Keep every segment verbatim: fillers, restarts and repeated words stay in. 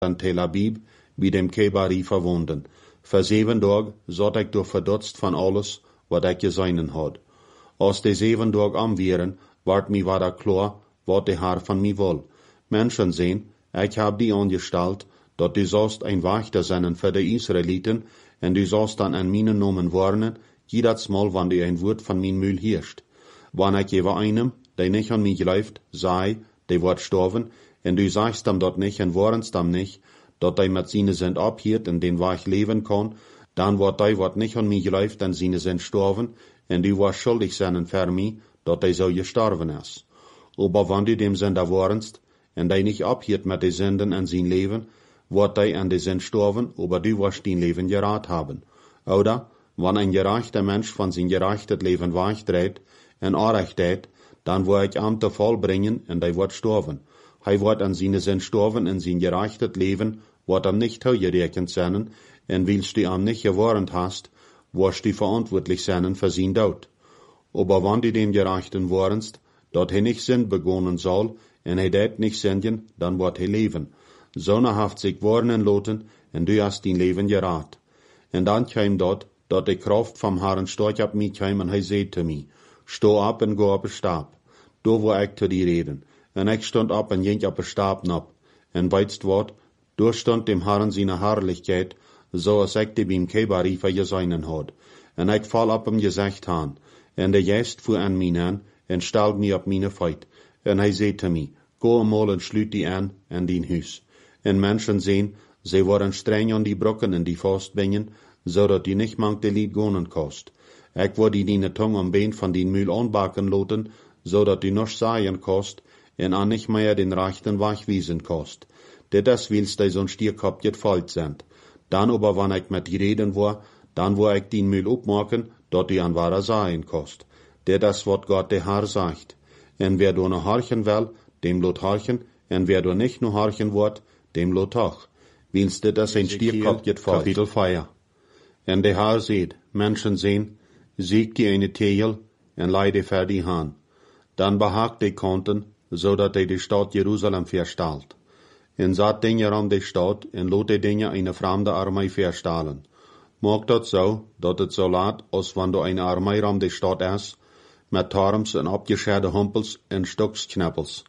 van Tel Abib bij dem Kebari verwonden. Voor zeven dagen zat ik door verdutst van alles wat ik gezien had. Als de zeven dagen aanweren, werd mij wat klaar wat de Herr van mij wil. Menschen zien, ik heb die angesteld, dat du sollst ein Wächter zijn voor de Israeliten, en du sollst dan aan mijn nomen worden, jedes Mal, wann du ein Wort van mijn Mühl hierst. Wann ik jewe einem, der nicht an mich gelauft, sei, der wird sterben, en du sagst ihm dat nicht en warnst ihm nicht, dat der mit seine Sünd abhiert en den Weg leben kann, dann wird der wat nicht an mich gelauft en seine Sünd sterben, en du wirst schuldig sein für mich, dat der so gestorben ist. Aber wenn du dem Sünder warnst, en der nicht abhiert mit den Sünden en sein Leben, wird der an die Sünd sterben, aber du wirst dein Leben gerat haben. Oder, wenn ein gerechter Mensch von sein gerechtes Leben wegdreht, en Unrechtheit, dann wird ich am Fall bringen, en der wird sterben. Hij wird an seine Sünd sterben, en sein gerechtes Leben wird am nicht zugerechnet sein, en willst du am nicht gewarnt hast, wirst du verantwortlich sein für sein Tod. Aber wenn du dem Gerechten warnst, dat hij nicht Sünd begonnen soll, en hij dat nicht sündigen, dann wird hij leben. Sonne haft sich warnen lassen, en du hast dein Leben gerat. En dann kam dort, dat de Kraft vom Herrn storch ab mich kam, en hij zei zu mir, steh ab en go op de Stab. Da wo ich zu dir reden. En ich stond ab en ging op de Stab nab. En weitst wat, da stond dem Herrn seine Herrlichkeit, so als ich die beim Kebari vergesehen had. En ich fall ab ihm gesagt han. En der Geist fuhr an mich an, en stellt mich op meine Feit. En hij zei zu mir, go einmal en sluit die an, en dien Huis. En Menschen sehen, sie worden streng an die Brücken en die Forstbingen, so dat die nicht mank de Lied gonen kost. Ich word die die Tongue am Bein von den Mühl anbacken loten, so dat die noch sagen kost, en an nicht mehr den rechten Weg wiesen kost. Det das willst du so'n Stierkopf gefallt sind. Dann aber, wann ich mit die reden war, dann wo ich den Mühl upmachen, dat die an wahrer sagen kost. Det das wat Gott der Herr sagt. En wer du noch horchen will, dem lot horchen, en wer du nicht nur horchen wird, dem lot toch. Willst du das ein Stierkopf gefallt? Kapitel vier. En der Herr seht, Menschen sehen, siegt die eine Tegel, en leide für die Hand. Dann behagt die Konten, so dat die die Stadt Jerusalem verstahlt. En zat Dinge um die Stadt, en lot die Dinge eine fremde Armee verstahlen. Mag dat so, dat het so laat, als wann du eine Armee um die Stadt ist, mit Tarms en abgescherde Humpels en Stücksknappels.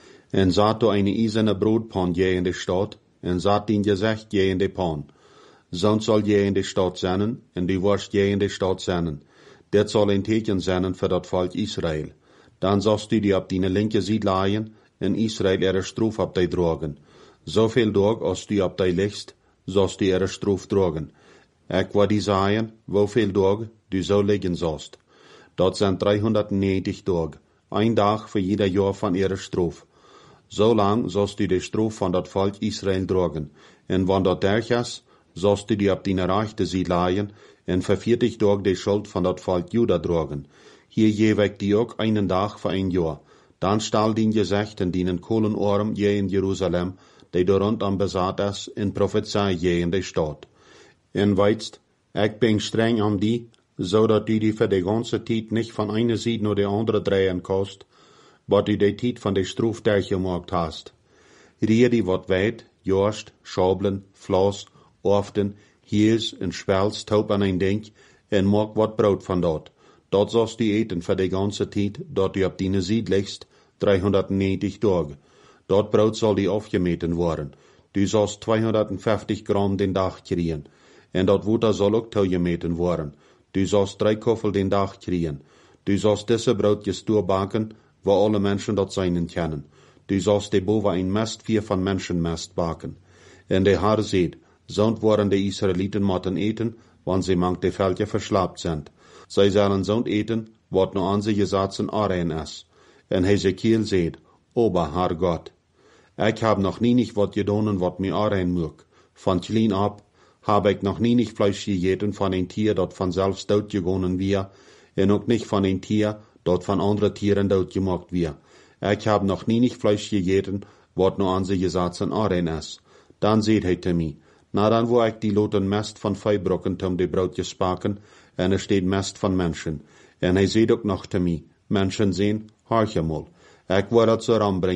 En zat du eine eiserne Brotpan je in die Stadt, en zat din Gesicht je in die Pan. Sonst soll je in die Stadt sein, en du wirst je in die Stadt sein. Dat soll ein Teken sein für dat Volk Israel. Dann sollst du die ab deine linke Seite leihen, en Israel ihre Struf ab die drogen. So viel Tag, als du ab die liegst, sollst du ihre Struf drogen. Ich war die sagen, wo viel Tag du so liegen sollst. Dat sind dreihundertneunzig Tage, ein Tag für jeder Jahr von ihrer Struf. So lang sollst du die Struf von dat Volk Israel drogen. En wann dat durch ist, sollst du die ab deine rechte Seite leihen, en für vierzig Tage die Schuld von dat Volk Juda drogen. Hier jeweg die auch einen Tag für ein Jahr. Dann stahl din Gesicht in dienen Kohlenohren je in Jerusalem, die da rund am Besat ist, in Prophezei je in der Stadt. En weitst, ich bin streng an die, so dat du die für die ganze Zeit nicht von einer Seite nur die andere drehen kannst, wat du die Zeit von der Struf durchgemacht hast. Rier die wat weit, jorst, schablen, floss, often, hiels en spels taub an ein Ding, en mag wat Brot von dort. Dort sollst du eten für die ganze Zeit, dort du ab deine Seite liegst, dreihundertneunzig Tage. Dort Brot soll die aufgemeten worden. Du sollst zweihundertfünfzig Gramm den Tag kriegen. En dort Wutter soll auch zugemeten worden. Du sollst drei Koffel den Tag kriegen. Du sollst diese Brotjes backen, wo alle Menschen dort seinen kennen. Du sollst die boven ein Mest vier von Menschenmest backen. En der Herr seht, sonst worden die Israeliten motten eten, wann sie mank die Völker verschlapt sind. Sie sollen sonst eten, wat nur an sie gesatzen Arein ist. En Hesekiel seht, Ober Herr Gott, ich hab noch nie nicht wat gedonen, wat mir Arein mög. Von klein ab, hab ich noch nie nicht Fleisch gegessen von ein Tier, dat von selbst dort gegonnen wir, en auch nicht von ein Tier, dat von anderen Tieren dort gemacht wir. Ich hab noch nie nicht Fleisch gegessen, wat nur an sie gesatzen Arein ist. Dann seht he zu mir, na dann wo ich die loten Mest von Feibrocken um die Brotjes backen, en er steht Mest von Menschen. En hij seht ook noch zu mir, Menschen sehen, horch mal. Ich werde dat so ranbringen,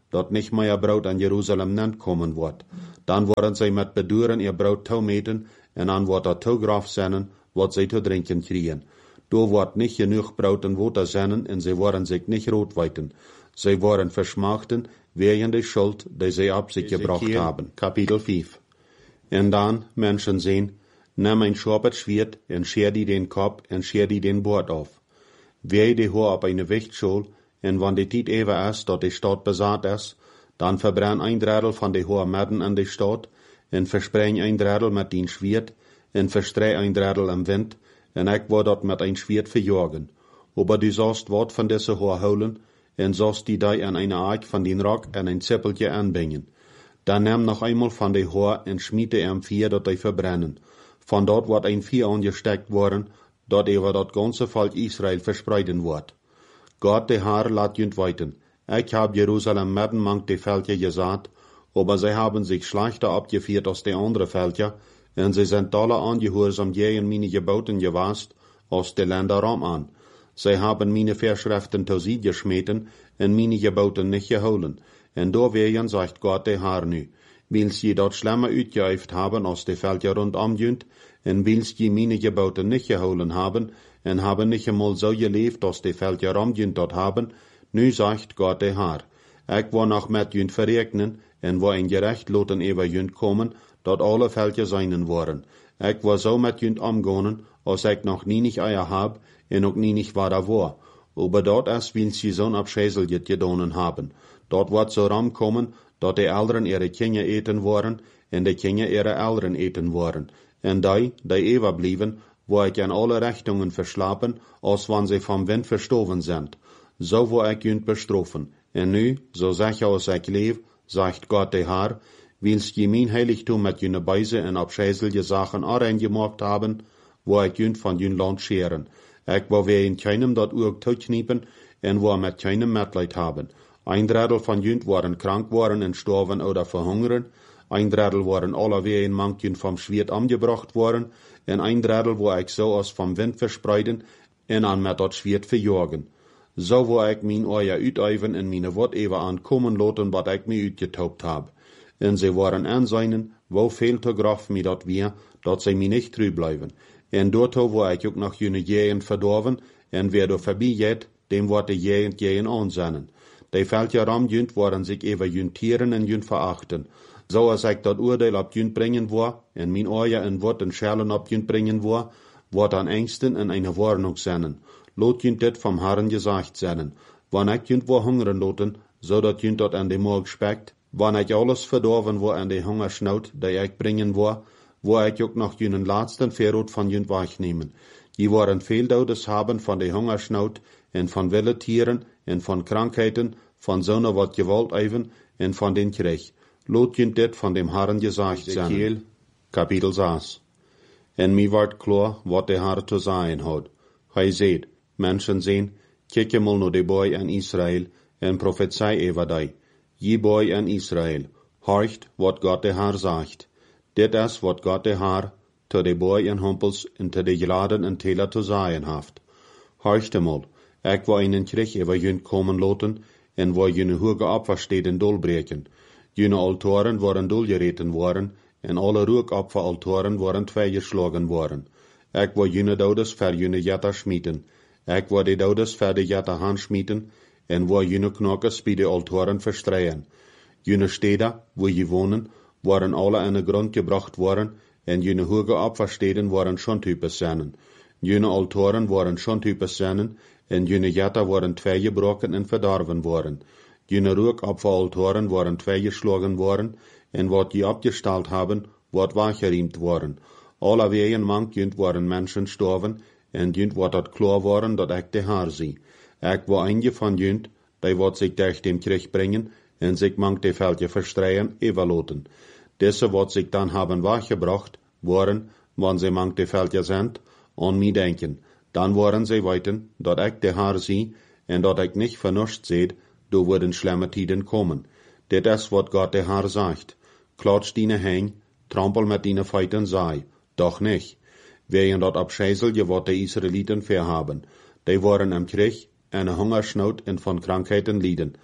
dat nicht mehr Brot an Jerusalem nennt kommen wird. Dann worden sie mit Beduren ihr Brot taumeten, en an wordt dat toegraf zijn, wat zij te drinken kriegen. Do wordt nicht genug Brot en Water zijn, en sie worden sich nicht rotweiten. Sie worden verschmachten, wegen der Schuld, die sie ab sich gebracht haben. Kapitel vijf. En dan, Menschen sehen, nimm ein scharpes Schwert, en scher die den Kopf, en scher die den Bord auf. Wer die Haar auf eine Wichtschule, en wann die Tijd even ist, dat die Stadt besaat ist, dann verbrenn ein Drittel von die Haar midden in die Stadt, en verspreng ein Drittel mit den Schwert, en verstrei ein Drittel im Wind, en ik word dat met ein Schwert verjagen. Aber du sollst wat von diese Haar holen, en sollst die die an eine Eik von den Rock en ein Zippeltje anbringen. Dann nimm noch einmal von die Haar en schmiede ihm vier, dat die verbrennen. Von dort wird ein Vier angesteckt worden, dat über dat ganze Volk Israel verspreiden wird. Gott de Haar laat jünt weiten. Ich hab Jerusalem midden mang die Völker gesagt, aber sie haben sich schlechter abgeführt als die andere Völker, en sie sind alle angehorsam gegen meine Geboten gewast, als die Länder rum an. Sie haben meine Verschriften zu sie geschmeten, en meine Geboten nicht geholen. En doorwegen sagt Gott de Haar nu, wils je dat schlimmer uitgeüft haben als die Völker rundom jünt, en wils je meine Geboten nicht geholen haben, en haben nicht einmal so gelebt, als die Völker rumjünt dort haben, nu sagt Gott de Haar, ik wil nog met jünt verrekenen, en wil een gerecht loten über jünt kommen, dat alle Völker seinen worden. Ik wil so met jünt omgehen, als ik nog nie nicht eier hab, en ook nie nicht war da war. Aber dort ist, wils je zo'n abschäseljet gedonen haben. Dort wird so rumkommen, dat die Eltern ihre Kinder eten worden, en de Kinder ihre Eltern eten worden. En die, die ewa blieben, wo ich in alle Richtungen verslapen, als wann sie vom Wind verstoven sind. So wo ich jünt bestrafen. En nu, so sicher als ich leef, sagt Gott de Haar, wils je mein Heiligtum mit jüne Beise en abschäselige Sachen reingemacht haben, wo ich jünt von jün Land scheren. Ich wo wir in keinem dat Urg totkniepen, en wo mit keinem Mitleid haben. Ein Drittel von jünt waren krank worden en storven oder verhungern, ein Drittel waren alle wie in manchen vom Schwert umgebracht worden, en ein Drittel wo ich so aus vom Wind verspreiden, en an mit dat Schwert verjagen. So wo ich mein Euer uiteiven en meine Wort ewe ankommen loten, wat ich mir uitgetaubt hab. En sie waren anseinen, wo viel te graf mi dat wir, dat sie mi nicht trü bleiben. En dorto wo ich auch noch jüne Jähen verdorven, en wer do vorbeigeht, dem wordt de Jähen Jähen ansennen. Die Völker ram jünt waren sich ewe jüntieren en jünt verachten. So als ich dat Urteil ab jünt bringen war, en mein Euer en Wort en Schellen ab jünt bringen war, wordt an Ängsten en eine Warnung sennen. Lot jünt dit vom Herrn gesagt sennen. Wann ich jünt wo hungern loten, so dat jünt dort an de Morg speckt, wann ich alles verdorven wo an de Hungersnaut, die ich bringen war, wo ich auch noch jünen laatsten Verrot von jünt wegnehmen. Die waren viel Todes haben von de Hungersnaut, en van wilde Tieren, en van Krankheiten, van zonen wat Gewalt even, en van den Krieg. Lot jünt dit von dem Herrn gesagt sennen. Kapitel zes. En mi wordt klar wat de Herr te zijn had. Hij zei, Menschen sehen, kijk mal naar de boy in Israel, en prophezei over die. Je boy in Israel, horcht wat Gott de Herr sagt. Dit is wat Gott de Herr te de boy en humpels en te de geladen en teler te zijn haft. Horcht mal, ik wil einen Krieg over jünt komen loten, en wil jüne hoge Opfersteden dolbreken. Jüne Altoren waren dolgereten worden, en alle Rookopferaltoren waren tweegeslagen worden. Ik wil jüne dodes ver jüne jetta schmieden. Ik wil de dodes ver de jetta hand schmieden, en wil jüne knokkes bij de altoren verstreien. Jüne steden, wo je wonen, waren alle in de grond gebracht worden, en jüne hoge Opfersteden waren schondtypes sennen. Jüne altoren waren schondtypes sennen, en jüne jetta waren tweegebroken en verdorven worden. Jüne Rookopferaltoren waren tweegeslagen worden, en wat je abgestalt haben, wordt weggeriemt worden. Alle wegen mank jünt waren Menschen storven, en jünt wordt dat klar worden dat ik de Haar zie. Ik wil eindje van jünt, die wordt zich durch den Krieg brengen, en zich mank de Völker verstreien, evaluoten. Diese wordt zich dan haben weggebracht, worden, wann sie mank de Völker sind, an mi denken. Dan worden sie weten, dat ik de Haar zie, en dat ik nicht vernuscht seht, do worden schlimme Tiden kommen. Dit is wat Gott de Haar sagt. Klatsch dine Heng, trampel met dine Feiten sei. Doch nicht. Wegen dat abscheiselje wat de Israeliten verhaben. Die waren im Krieg, eine Hungersnot en von Krankheiten lieden.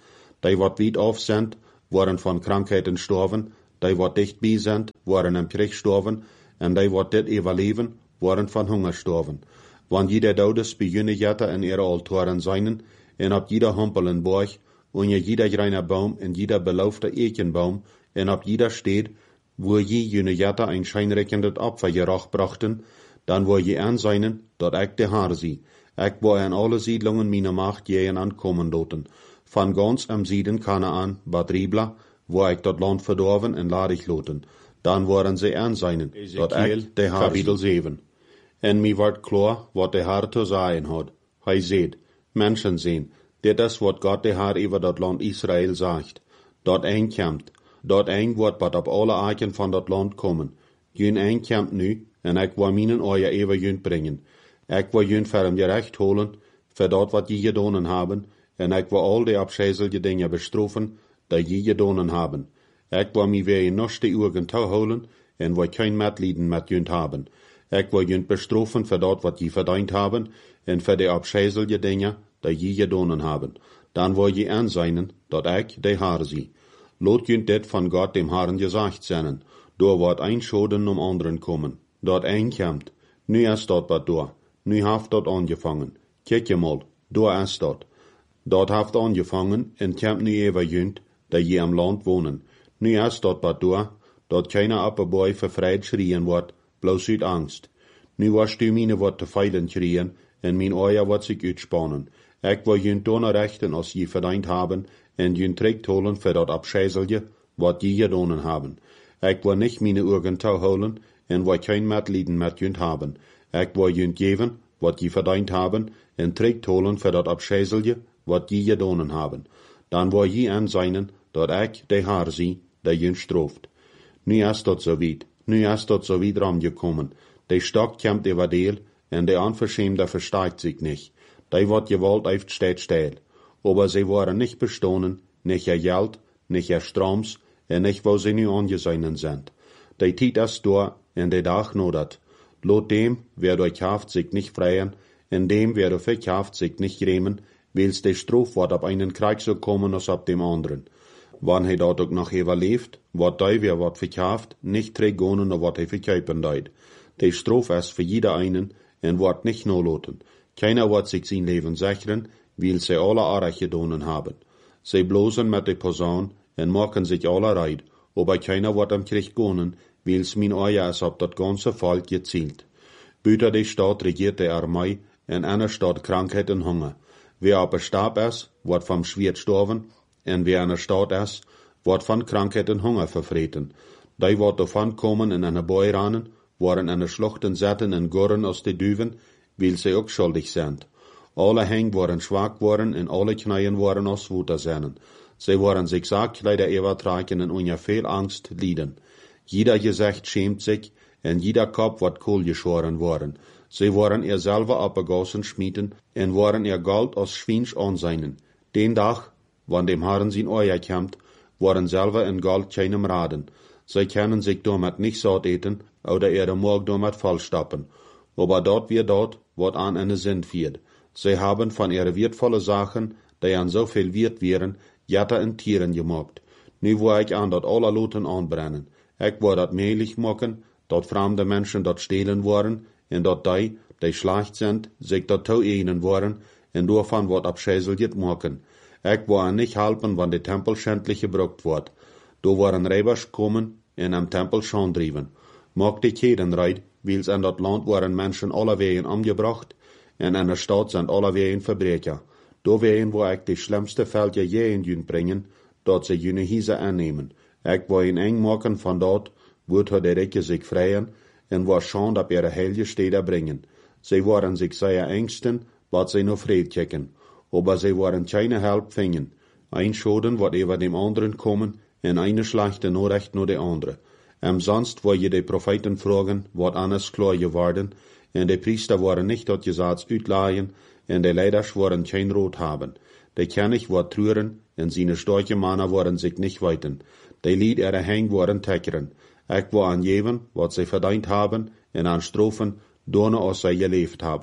Die wat weit auf sind, waren von Krankheiten gestorben, die wat dicht bei sind, waren im Krieg gestorben, en die wat dit überleben, waren von Hunger gestorben. Wann jeder Daudes bei jene Jätter in ihre Altaren seinen, en ab jeder Hampel in Borch, und jeder greiner Baum, en jeder belaufte Eichenbaum, en ab jeder steht, wo je jene Jätter ein scheinreckendes Opfer geroch brachten, dann wo je an seinen, dort ich de Haar sie. Ich wo an alle Siedlungen meiner Macht jähen ankommen doten. Von ganz am Sieden Kanaan, Bad Ribla, wo ich dort Land verdorven en ladig loten. Dann waren sie an seinen, dort ich de Haar Kapitel sieben. En mi ward klar, wat de Haar zu sagen hat. Hei seht, Menschen sehen, dit is wat Gott de Haar über dat Land Israel sagt. Dort ein kämmt, dort ein wordt wat op alle Eiken van dat Land kommen. Jün ein kämmt nu, en ik wil minen euer ever jün bringen. Ik wil jün voor hem gerecht holen, voor dat wat je gedonen haben, en ik wil al die abscheiselige dingen bestrofen, die je gedonen haben. Ik wil mi weer in nog de uren holen, en wil kein Mitleiden met jün haben. Ik wil jün bestrofen voor dat wat je verdient haben, en voor die abscheiselige dingen, die je gedonen haben. Dan wil je aanzijnen, dat ik de Haar zie. Lot jün dit van Gott dem Herrn gesagt zijn. Door wordt ein Schoden um anderen kommen. Dort ein kämmt. Nu is dort wat door. Nu haft dort angefangen. Kijk je mal, door is dort. Dort haft angefangen en kämmt nu ever jünt, da je am Land wohnen. Nu is dort wat door, dort keiner appenboy verfreit schrien wordt, bloos uit Angst. Nu was du mine wat te feilen krien, en min oja wat sich uitspannen. Ik wil jünt donner rechten als je verdient haben, en jünt trägt holen für dat abscheiselje, wat je gedonen haben. Ik wil nicht mine Urgen tau holen, en wil kein Mitleiden met jünt haben. Ik wil jünt geven, wat je verdient haben, en trägt holen für dat abscheiselje, wat je gedonen haben. Dan wil je aanzijnen, dat ik de Haar zie, die jünt stroft. Nu is dat zo weit, nu is dat zo weit ramgekommen. De Stock kämmt über deel, en de Unverschämte versteigt sich nicht. Die wat gewollt eift steht still. Aber sie waren nicht bestohlen, nicht ihr Geld, nicht ihr Stroms, en nicht wo sie nu angeseinen sind. Die Tiet is door, en de Dag nodert. Lot dem, wer durch haft sich nicht freien, en dem, wer durch verkauft sich nicht grämen, wils de Strof wat ab einen Krieg so kommen als ab dem anderen. Wann he dort auch noch überlebt, wat die, wer wat verkauft, nicht trägonen oder wat he verkaufen deut. De Strof is für jeder einen, en wat nicht no loten. Keiner wat sich sein Leben sichern, weil sie alle Arach gedonen haben. Sie blosen mit de Posaun, en machen sich alle reid, aber keiner wat am Krieg gonen, weil's min Euer is ab dat ganze Volk gezielt. Büter de Stadt regiert de Armee, en einer Stadt Krankheit en Hunger. Wer aber starb is, wat vom Schwert storven, en wer einer Stadt is, wat von Krankheit en Hunger verfreten. Die wat davon kommen in einer Beuranen, waren in der Schluchten zetten en Gurren aus de Düven, weil sie auch schuldig sind. Alle Hänge waren schwach worden en alle Kneien waren aus Wutersehnen. Sie waren sich Saakkleider übertragen en unter viel Angst lieden. Jeder Gesicht schämt sich, en jeder Kopf wat kohl geschoren worden. Sie waren ihr selber abgegossen schmieden, en waren ihr Gold aus Schwinsch anseinen. Den Tag, wann dem Herrn sein Euer kämmt, waren selber in Gold keinem Raden. Sie können sich damit nicht satt eten, oder ihre Morg damit vollstappen. Aber dort wir dort, wat an eine Sinn führt. Sie haben von ihren wertvollen Sachen, die an so viel wert wären, Jatter in Tieren gemacht. Nu wo ich an dort alle Loten anbrennen. Ich wo dat mehlig machen, dort fremde Menschen dort stehlen worden, en dort die, die schlecht sind, sich dort zu ihnen worden, en davon wat abscheiselget machen. Ich wo an nicht helfen, wann die Tempel schändlich gebrucht wird. Do waren Räbers kommen, en am Tempel schon driven. Mag die jeden reid, weil's an dat Land waren Menschen alle wegen umgebracht, en in der Stadt sind alle wegen Verbrecher. Do wegen wo ich die schlimmste Fälle je in jün bringen, dort sie jüne Hiese annehmen. Ich wo ihn eng machen von dort, wird er der Recke sich freien, en wo schon ab ihre heilige Städte bringen. Sie waren sich sehr ängsten, wat sie noch Fried checken. Aber sie waren keine Help fingen. Ein Schoden wat über dem anderen kommen, en eine schlechte Nachricht nur die andere. Am sonst wo je die Propheten fragen, wat anders klar geworden, en die Priester waren nicht dort Gesetz utleihen, en die Leiders waren kein Rot haben. Die König war trüren, en seine starke Männer waren sich nicht weiten. Die Lied ihre Hänge waren teckern. Ich war an jedem, wat sie verdient haben, en an Strophen, donne aus sie gelebt haben.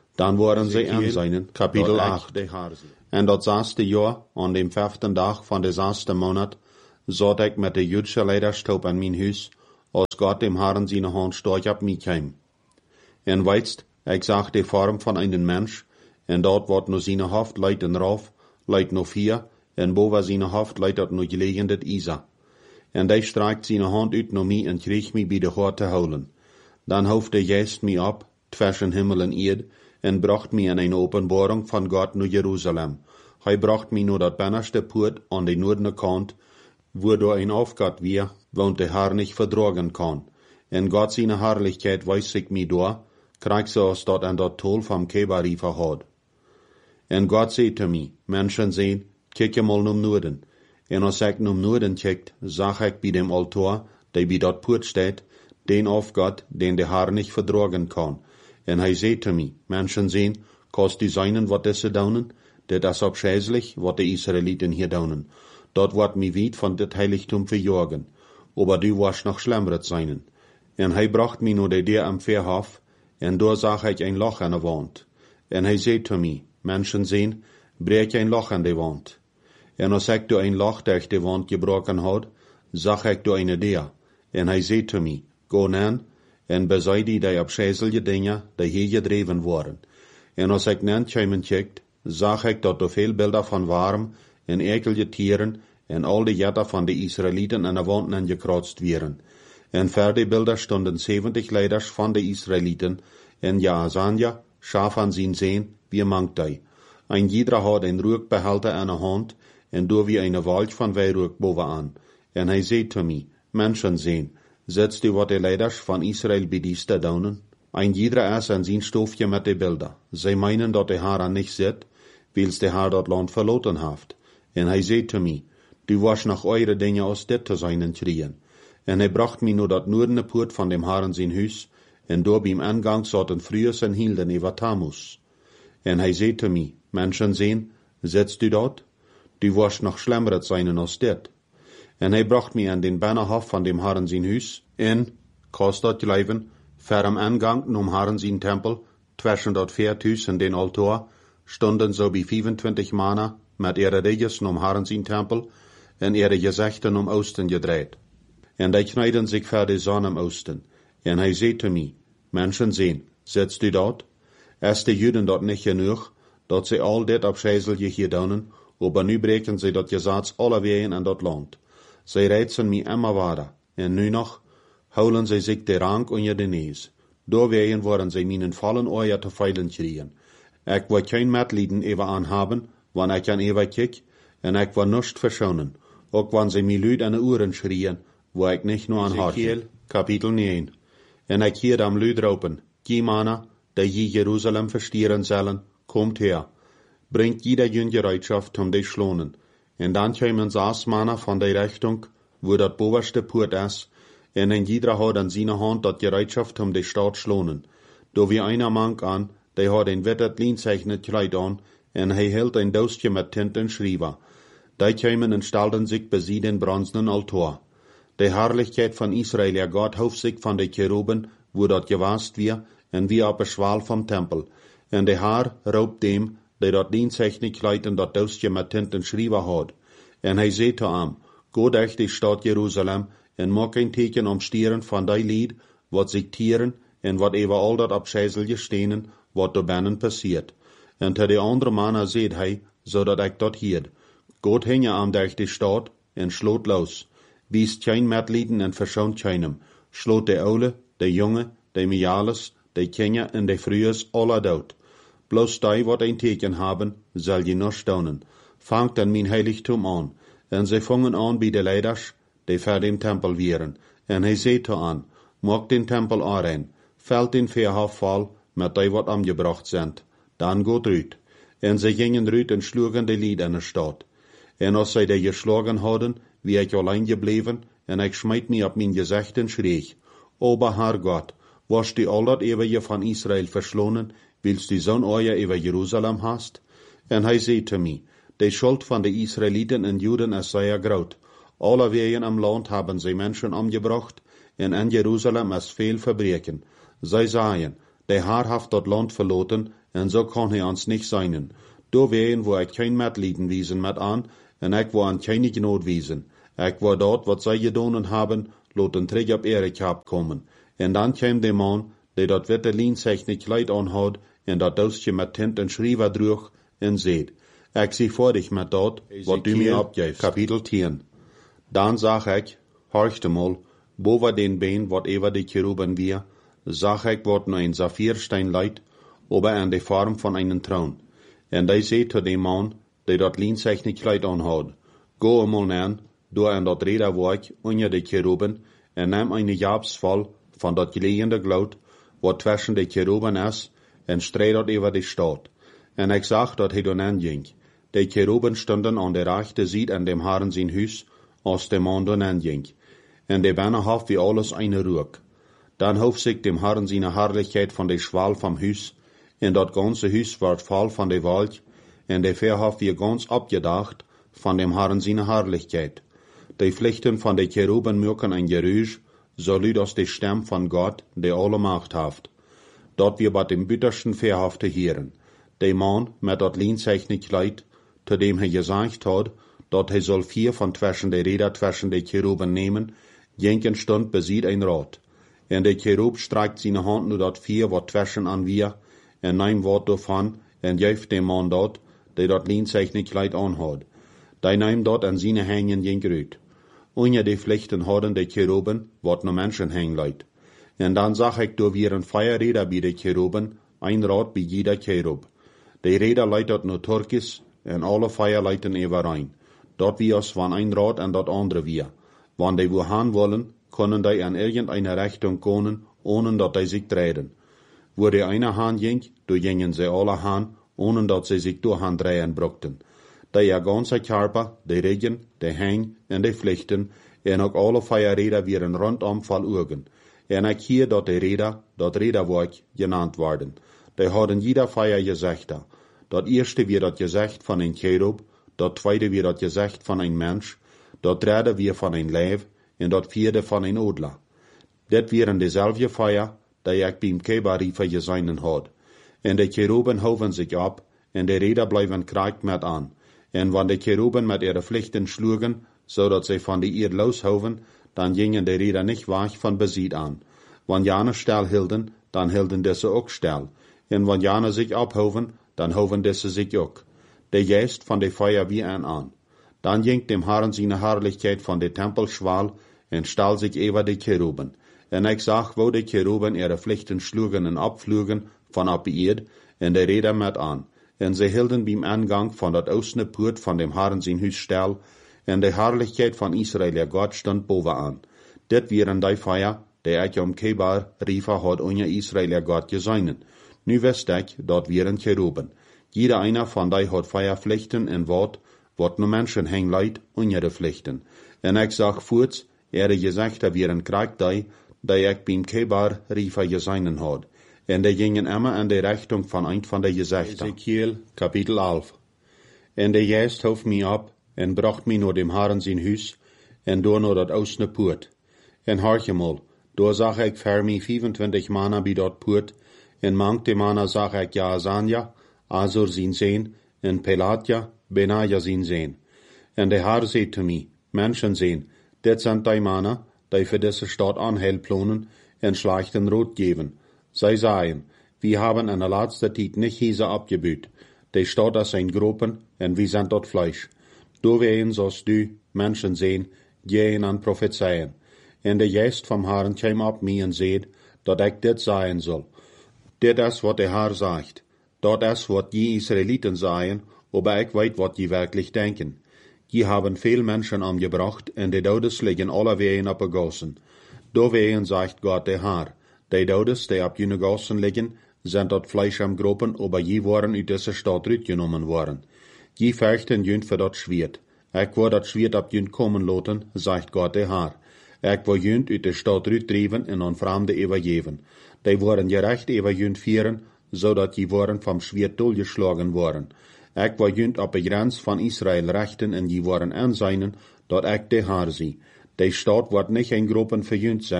Dan waren sie am seinen, Kapitel acht. En dat zesde jaar, aan dem vijfden dag van de zesde maand, zat ik met de Joodse leiderschap aan mijn huis, als God dem Herrn seine hand storch op mij kwam. En weitst, ik zag de vorm van een mens, en dort wordt no seine hoofd leidt en rauf, leidt no vier, en boven seine hoofd leidt dat no gelegen het Isa. En hij streikt seine hand uit naar mij en kreeg mij bij de hoort te houden. Dan hoofde jeest mij op, zwischen Himmel en Erd, en bracht mij in een openbaring van God naar Jeruzalem. Hij bracht mij naar dat binnenste poort aan de noordelijke kant, wo door een aufgat weer, want de Herr nicht verdragen kan. En God seine Herrlichkeit weist sich mij door, krijg zoals dat en dat tol vom Kebari verhoud. En God zei te mij, mensen zijn, kijk je mal naar Noorden. En als ik naar Noorden kijkt, zag ik bij dem altaar, die bij dat poort staat, den aufgat, den de Herr nicht verdragen kan. En hij zei te mij, mensen zijn, kost die zijnen wat deze daunen, dit is abscheißlich, wat de Israeliten hier daunen. Dat wordt mij weit van dit heiligtum verjagen, aber du warst noch schlimmeret seinen. En hij bracht mij naar de deur am Verhof, en daar zag ik een loch aan de wand. En hij zei te mij, mensen zijn, breek een loch aan de wand. En als ik door een loch durch de wand gebroken had, zag ik door een deur. En hij zei te mij, go nan, en bezij die die abscheißelige dingen, die hier gedreven worden. En als ik nan kwamen kijkt, zag ik dat er veel beelden van warm en ekelige tieren en al de jetten van de Israëlieten aan de wand aangekratst werden. En voor die beelden stonden zeventig leiders van de Israëlieten, en Jaazania, schaf aan zijn zeen, wie mangt hij. Ein jeder had een rookbehalter aan de hand, en door wie een walch van wijrook bovenaan. En hij zei te mij, mensen zijn, setzt u wat de leiders van Israël bedieste daunen? Ein jeder is aan zijn stoofje met de beelden. Zij meinen dat de Herr aan nicht zit, wils de Herr dat land verloten heeft. En hij zei te mij, du was nog eure dingen als dit te zijn en trien. En hij bracht mij naar dat noordene poort van dem Herrn zijn huis, en door beim Angang zaten Friers en hielden over Tamus. En hij zei te mij, mensen zijn, setzt u dat? Du was nog schlimmeret zijn als dit. En hij bracht mij aan den binnenhof van dem Herrn zijn huis, en, kost dat leven, ver am Angang nom Herrn zijn tempel, zwischen dat Veerthuis en den altaar, stonden zo bij vijfentwintig mannen, met ihre ruggen om Herrn zijn tempel, en ihre gezichten om Oosten gedreid. En die knijden zich voor de zon om Oosten. En hij zei te mij, mensen zijn, setzt u dat? Is de Juden dat niet genoeg, dat ze al dit abscheißelige gedaan, aber nu breken ze dat gezats alle wegen in dat land. Zij reizen mij immer weiter, en nu nog, houden zij zich de rank onder de neus. Doorwegen worden zij mijn vallen oor te veilen kriegen. Ik wil geen medlijden even aanhaben, wanneer ik aan even kijk, en ik wil niets verschonen, ook wanneer zij mij luid aan de oren schrien, waar ik niet nur aan hartje. Kapitel negen. En ik hier am luid roepen, die mannen, die je Jeruzalem verstieren zullen, komt her. Bringt jeder jün Gereitschaft um die schlonen. En dan komen zes mannen van de richting, wo dat bovenste poort is, en en jeder had aan zijn hand dat Gereitschaft um die stad schlonen. Do wie einer mank aan, die had een wittet lienzeichnet kleid aan, en hij hield een doosje met tint en schrijven. Die kwamen en stelden zich bij den bronzenen altaar. De Herrlichkeit van Israël, ja Gott, hoofd zich van de Cheruben, wo dat gewast weer, en wie op een schwaal vom tempel. En de Herr roopt dem, die dat lienzeichnet kleid en dat doosje met tint en schrijven had. En hij zei te hem, go durch die stad Jeruzalem, en maak een teken om stieren van die lied, wat zich tieren, en wat even al dat abscheißelige stenen, wat er binnen passiert. En te de andere mannen zei hij, zodat ik dat hield. Goed hing je aan durch die stad, en sloot los. Wiest geen medlijden en verschoont keinem. Sloot de oude, de jonge, de miales, de kinderen en de vrouwen alle dood. Bloos die wat een teken hebben, zal je nog staunen. Fangt dan mijn heiligtum aan. En zij vangen aan bij de leiders, die voor dem tempel wieren. En hij zei te aan, maak den tempel aanrein, veld den Verhof vol, met die wat aangebracht zijn. Dan gaat uit. En zij gingen uit en sloegen de lied in de stad. En als zij die geslagen hadden, wie ik alleen gebleven, en ik smijt mij op mijn gezicht en schreeg, Ober Herr Gott, was die al dat eeuwige van Israël verslonen, wils die zo'n oor over Jeruzalem hast? En hij zei te mij, de schuld van de Israëlieten en Juden is zeer groot. Alle wegen am land hebben zij mensen omgebracht, en in Jeruzalem is veel verbreken. Zij zeiden, de Herr heeft dat land verloten, en so kan hij ons niet zijn. Door ween wo ik geen medelijden wiesen met aan, en ik wil aan geen genood wiesen. Ik wil dat wat zij gedaan hebben, laten terug op Erik heb komen. En dan kwam de man, die dat witte lienzeichne kleid aanhad, en dat doosje met tint en schrijver droeg, en zeid, ik zie voor dich met dat, wat du mij opgeeft. Kapitel tien. Dan zag ik, horchte mal, boven den been wat over de cheruben weer, zag ik wat nu een saphirstein leidt, ober aan de vorm van einen troon. En die zei tot de man, die dat lienzeichne kleid aanhad, go eenmaal neer, door aan dat rederwerk onder de cheruben, en neem eine jabsval van dat geleende gloed, wat tussen de cheruben is, en streed dat over de stad. En ik zag dat hij dan aanging. De cheruben stonden aan de rechte zijde aan dem Herren zijn huis, als de man dan aanging. En de binnenhof wie alles eine rook. Dan hoofd zich dem Herren zijn herrlichkeit van de schwal vom huis, en dat ganze huis werd vol van de wolk, en de verhof wie ganz opgedacht van dem Herren zijn herrlichkeit. De vlechten van de cheruben maken een geruisch, so luid als de stem van God, die alle macht heeft. Dat wir bei dem bittersten verhof te heren. De man met dat lienzeichne kleid, zu dem hij gezegd had, dat hij zal vier van tussen de reder tussen de cheruben nemen, jenken stund beziet een rad. En de cherub streikt zijn hand nu dat vier wat tussen aan wir, en neemt wat daarvan, en geeft de man dat, die dat lienzeichne kleid aanhad. Die neemt dat en zijn hängen jenk uit. Onder de vlechten hadden de cheruben, wat no mensen hang leidt. En dan zag ik door weer een feierreder bij de cheruben, een rad bij jeder cherub. De reder leidt dat no Turkis, en alle feier leiden overeen. Dat wie als van een rad en dat andere weer. Wanneer die wo gaan willen, kunnen die in irgendeine Richtung komen, ohne dat die zich drehen. Wo de eine haan ging, do gingen sie alle haan, ohne dat sie sich door gaan drehen brukten. Die ihr ganze Körper, de regen, de hang en de vlechten, en ook alle feierreder wieren rondom vol ogen. En ik hier dat de reder, dat rederwerk genannt worden. Die hadden jeder feier gezichten. Dat eerste weer dat gezicht van een cherub, dat tweede weer dat gezicht van een mens, dat derde weer van een lijf, en dat vierde van een odler. Dit wieren dezelfde feier, die ik bij Kebariefer gezien had. En de cheruben houden zich op, en de reder blijven kraakt met aan. En wanneer de cheruben met ihre vlechten schlugen, zodat sie van die eerd loshouden, dan gingen de reder niet weg van beziet aan. Wanneer jane stil hielden, dan hielden deze ook stil. En wanneer jane zich ophouden, dan houden deze zich ook. De geest van de feier wie aan aan. Dan ging dem Herren zijn herrlichkeit van de tempel schwal, en stal zich over de cheruben. En ik zag, wo de cheruben ihre vlechten schlugen en opvlogen van op de eerd, en de reder met aan. En ze hielden beim aangang van dat oostene poort van dem Herren zijn huis stil, en de herrlichkeit van Israël, der God, stond bovenaan. Dit wieren die feier, die ik om Kebar riefer had onder Israël, der God, gezien. Nu wist ik, dat wieren cheruben. Jeder einer van die had feiervlechten en wat, wat no mensen hang leidt onder de vlechten. En ik zag voorts, ihre gezichten wieren kraakt die, die ik beim Kebar riefer gezien had. En die gingen immer in de richting van een van de gezichten. Ezekiel, kapitel elf. En de geest hoofd mij op, en bracht mij naar dem Herren zijn huis, en door naar dat oostene poort. En hartje mal, door zag ik voor mij vijfentwintig mannen bij dat poort, en mankte mannen zag ik Jaazania, Azur zijn zeen, en Pelatia, Benaja zijn zeen. En de Herr zei te mij, mensen zijn, dit zijn die mannen, die voor deze stad aanheil plannen, en slechten rood geven. Zij zeiden, wir haben in der laatste tijd nicht hier abgebüht. Die Stadt ist ein Gruppen, en wir sind dort Fleisch. Du wehen sollst du, Menschen sehen, gehen an prophezeien. En de geest vom Herrn kwam op mij en zei, dat ik dit zeggen soll. Dit is wat de Herr sagt. Dat is wat die Israeliten sagen, aber ich weet wat die wirklich denken. Die haben veel Menschen umgebracht, en de Dodes liggen alle ween op de gassen. Du wehen sagt Gott der Herr. Die Dodes, die op jene gassen liggen, sind dat Fleisch am Gruppen, aber je waren uit deze stad uitgenomen worden. Je vechten junt voor dat Schwert. Ik wil dat Schwert op junt komen laten, sagt Gott der Herr. Ik wil junt uit de stad uitdrijven en aan vreemden overgeven. Die worden gerecht over junt vieren, zodat je worden vom Schwert doorgeslagen worden. Ik wil junt op de grens van Israël rechten en je worden aanzien, dat ik de Herr zie. Die stad wordt niet in Gruppen verjunt zijn,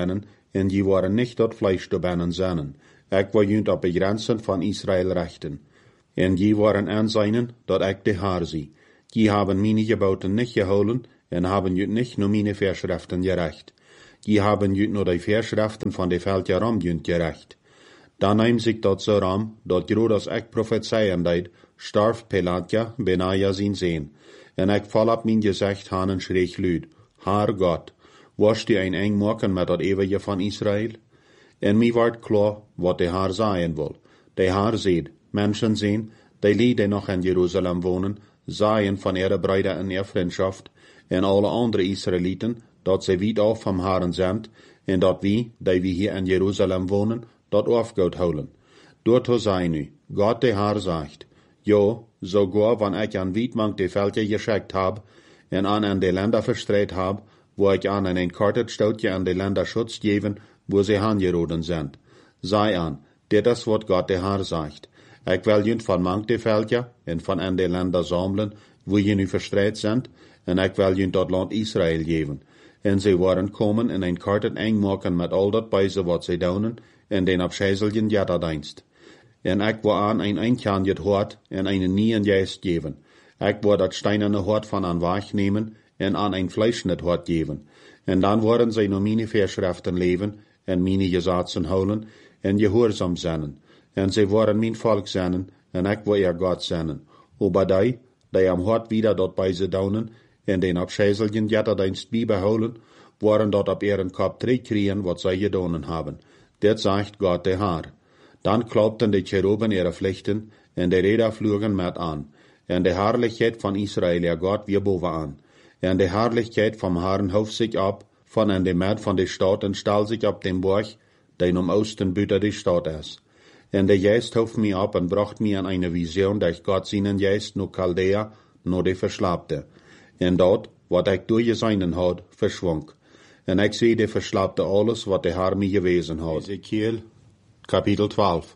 en die waren nicht tot Fleisch te bannen zennen. Ik wil junt op de grenzen van Israël rechten. En die waren aanzien dat ik de Haar zie. Die haben meine Geboten nicht geholen en haben junt nicht nur meine Verschriften gerecht. Die haben junt nur die Verschriften van de Veld Ram junt gerecht. Dan neemt zich dat zo ram, dat groot als ik profetseien deed, starf Pelatja benaja zien zeen. En ik val op mijn gezicht han en schreeg luid, Haar God, was die een eng maken met dat eeuwige van Israël? En mij werd klaar wat de Haar zeggen wil. De Haar zegt, mensen zien, die lieden nog in Jeruzalem wonen, zeggen van ihre Brüder en ihre Vriendschaft, en alle andere Israëlieten, dat ze weit af van Haren zijn, en dat wie, die wie hier in Jeruzalem wonen, dat aufgehouden houden. Doorto zei nu, God de Haar zegt, jo, sogar wanneer ik aan Wietmank de Veldje geschickt heb, en aan aan de Länder verstreit heb, wo ik aan een kartet stootje aan de Länder Schutz geven, wo ze aangeroden zijn. Zei aan, dit is wat God de Haar zegt. Ik wil junt van mank de Veldje, en van aan de Länder samelen, wo je nu verstreit zijn, en ik wil junt dat land Israël geven. En ze waren komen en een kartet eng maken met al dat bijze wat ze doen, en den abscheiselgen Jatterdienst. En ik wil aan een eindjaanjet hoort en een nieuwen geest geven. Ik wil dat steinerne hoort van aan Wach nemen en aan een fleischnet hoort geven. En dan worden zij naar mijn Verschriften leven en mijn gezaten houden en gehoorzaam zijn. En zij worden mijn volk zijn en ik wil ihr God zijn. Aber die, die am hart wieder dort bij ze daunen en den abscheiselgen Jatterdienst bijbehouden, worden dort op ihren Kopf terugkriegen wat zij gedaan hebben. Dit zegt God de Haar. Dan klopten de Cheruben ihre Pflichten, en de Räder flogen met aan. En de Herrlichkeit van Israël, ihr Gott, wir bovenaan. En de Herrlichkeit vom Herrn hoofd zich op, van en de Met van de stad, en stal zich op den Borg, den om Osten buiten de stad is. En de Geist hoofd mij op, en bracht mij aan eine Vision, dat Gott seinen Geist no Chaldea, no de verslapte. En dat, wat ik doorgezien had, verschwonk. En ik zie de verslapte alles, wat de Herr mij gewezen had. Ezekiel, kapitel twaalf.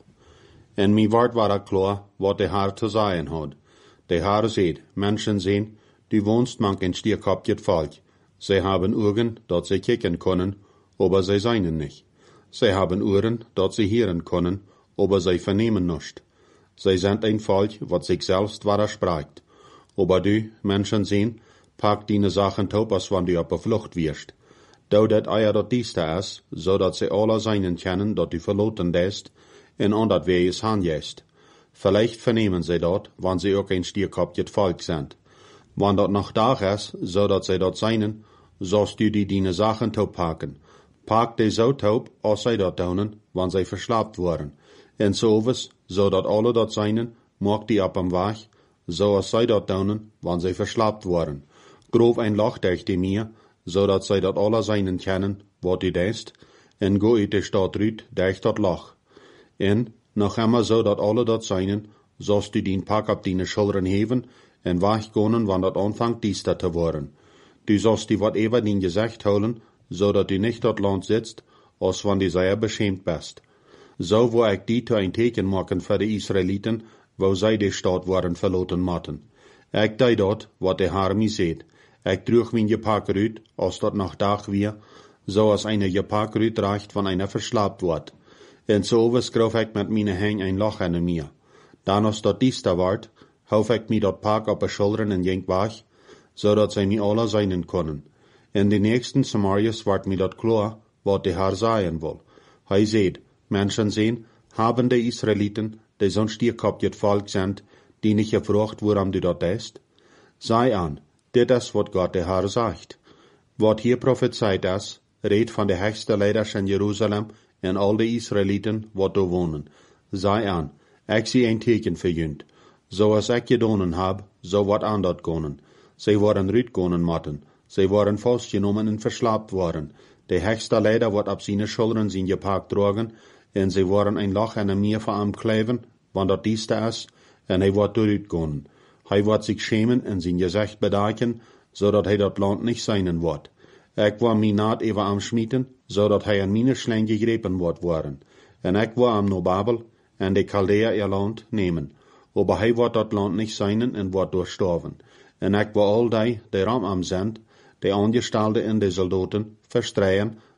En mij wordt waar klaar, wat de Herr te zeggen had. De Herr zegt, mensen zien, du wohnst mank in stierkopjet volk. Zij hebben ogen, dat zij kijken kunnen, aber zij zijn niet. Zij hebben oren, dat zij hören kunnen, aber zij vernehmen nicht. Zij zijn een volk, wat zich selbst widerspricht. Aber du, mensen zien, pak deine Sachen top, als wann du op de vlucht wirst. Do dat eier dat dieste is, zodat ze alle zijn kennen dat du verloten deest, en aan dat wij es handjest. Vielleicht vernemen zij dat, wann ze ook een stierkopjet volk zijn. Wann dat nog dag is, zodat zij dat zijn, zost du die deine Sachen top pakken. Pak die zo top, als zij dat doen, wann zij verslaapt worden. En zoveel, zodat alle dat zijn, maak die op hem weg, zoals zij dat doen, wann zij verslaapt worden. Grof een lach tegen die mir, zodat zij dat alle zijn kennen, wat u deest, en go uit de stad uit, durch dat lach. En, nog immer zo dat alle dat zijn, zost u dien pak op die schilderen heven, en weggonen, wann dat aanvangt diester te worden. Du zost die wat even dien gezegd houden, zodat u niet dat land zitst, als wann die zeer beschämt best. Zo wil ik die te een teken maken voor de Israëlieten, wo zij de stad worden verloten moeten. Ik deed dat, wat de Herr mij zegt. Ik droeg mijn gepak uit, als dat nog dag weer, zoals een gepak uitdraagt, van einer verslaapt wordt. En zo schroef ik met mijn hang een lach in mir. Dan als dat diester wordt, hoef ik mij dat pak op de schilderen en jenk weg, zodat zij mij alle zijn kunnen. En de nächsten Samariërs wordt mij dat klaar, wat de Herr zeggen wil. Hij zegt, mensen zien, hebben de Israëlieten, die zo'n stierkopjet volk zijn, die niet gevraagd waarom du dat deest? Sei aan, dit is wat God de Herr zegt. Wat hier prophezeit is, reed van de hoogste leiders in Jeruzalem en al de Israëlieten wat daar wonen. Sei aan, ik zie een teken voor junt. Zoals ik gedaan heb, zo wat aan dat konen. Zij worden uitkonen moeten. Zij worden vastgenomen en verslaapt worden. De hoogste leider wordt op zijn schilderen zijn gepakt drogen, en zij worden een lach en een meer van hem kleven, want dat dieste is, en hij wordt eruit gaan. Hij wordt zich schämen en zijn gezicht bedekken, zodat hij dat land niet zijn wordt. Ik wil mij naad even am schmieten, zodat hij aan mijn slang gegrepen wordt worden. En ik wil am no Babel en de Chaldea ihr land nemen. Aber hij wordt dat land niet zijn en wordt doorstorven. En ik wil al die, die ram am zijn, de aangestalde en de soldaten, verstreien,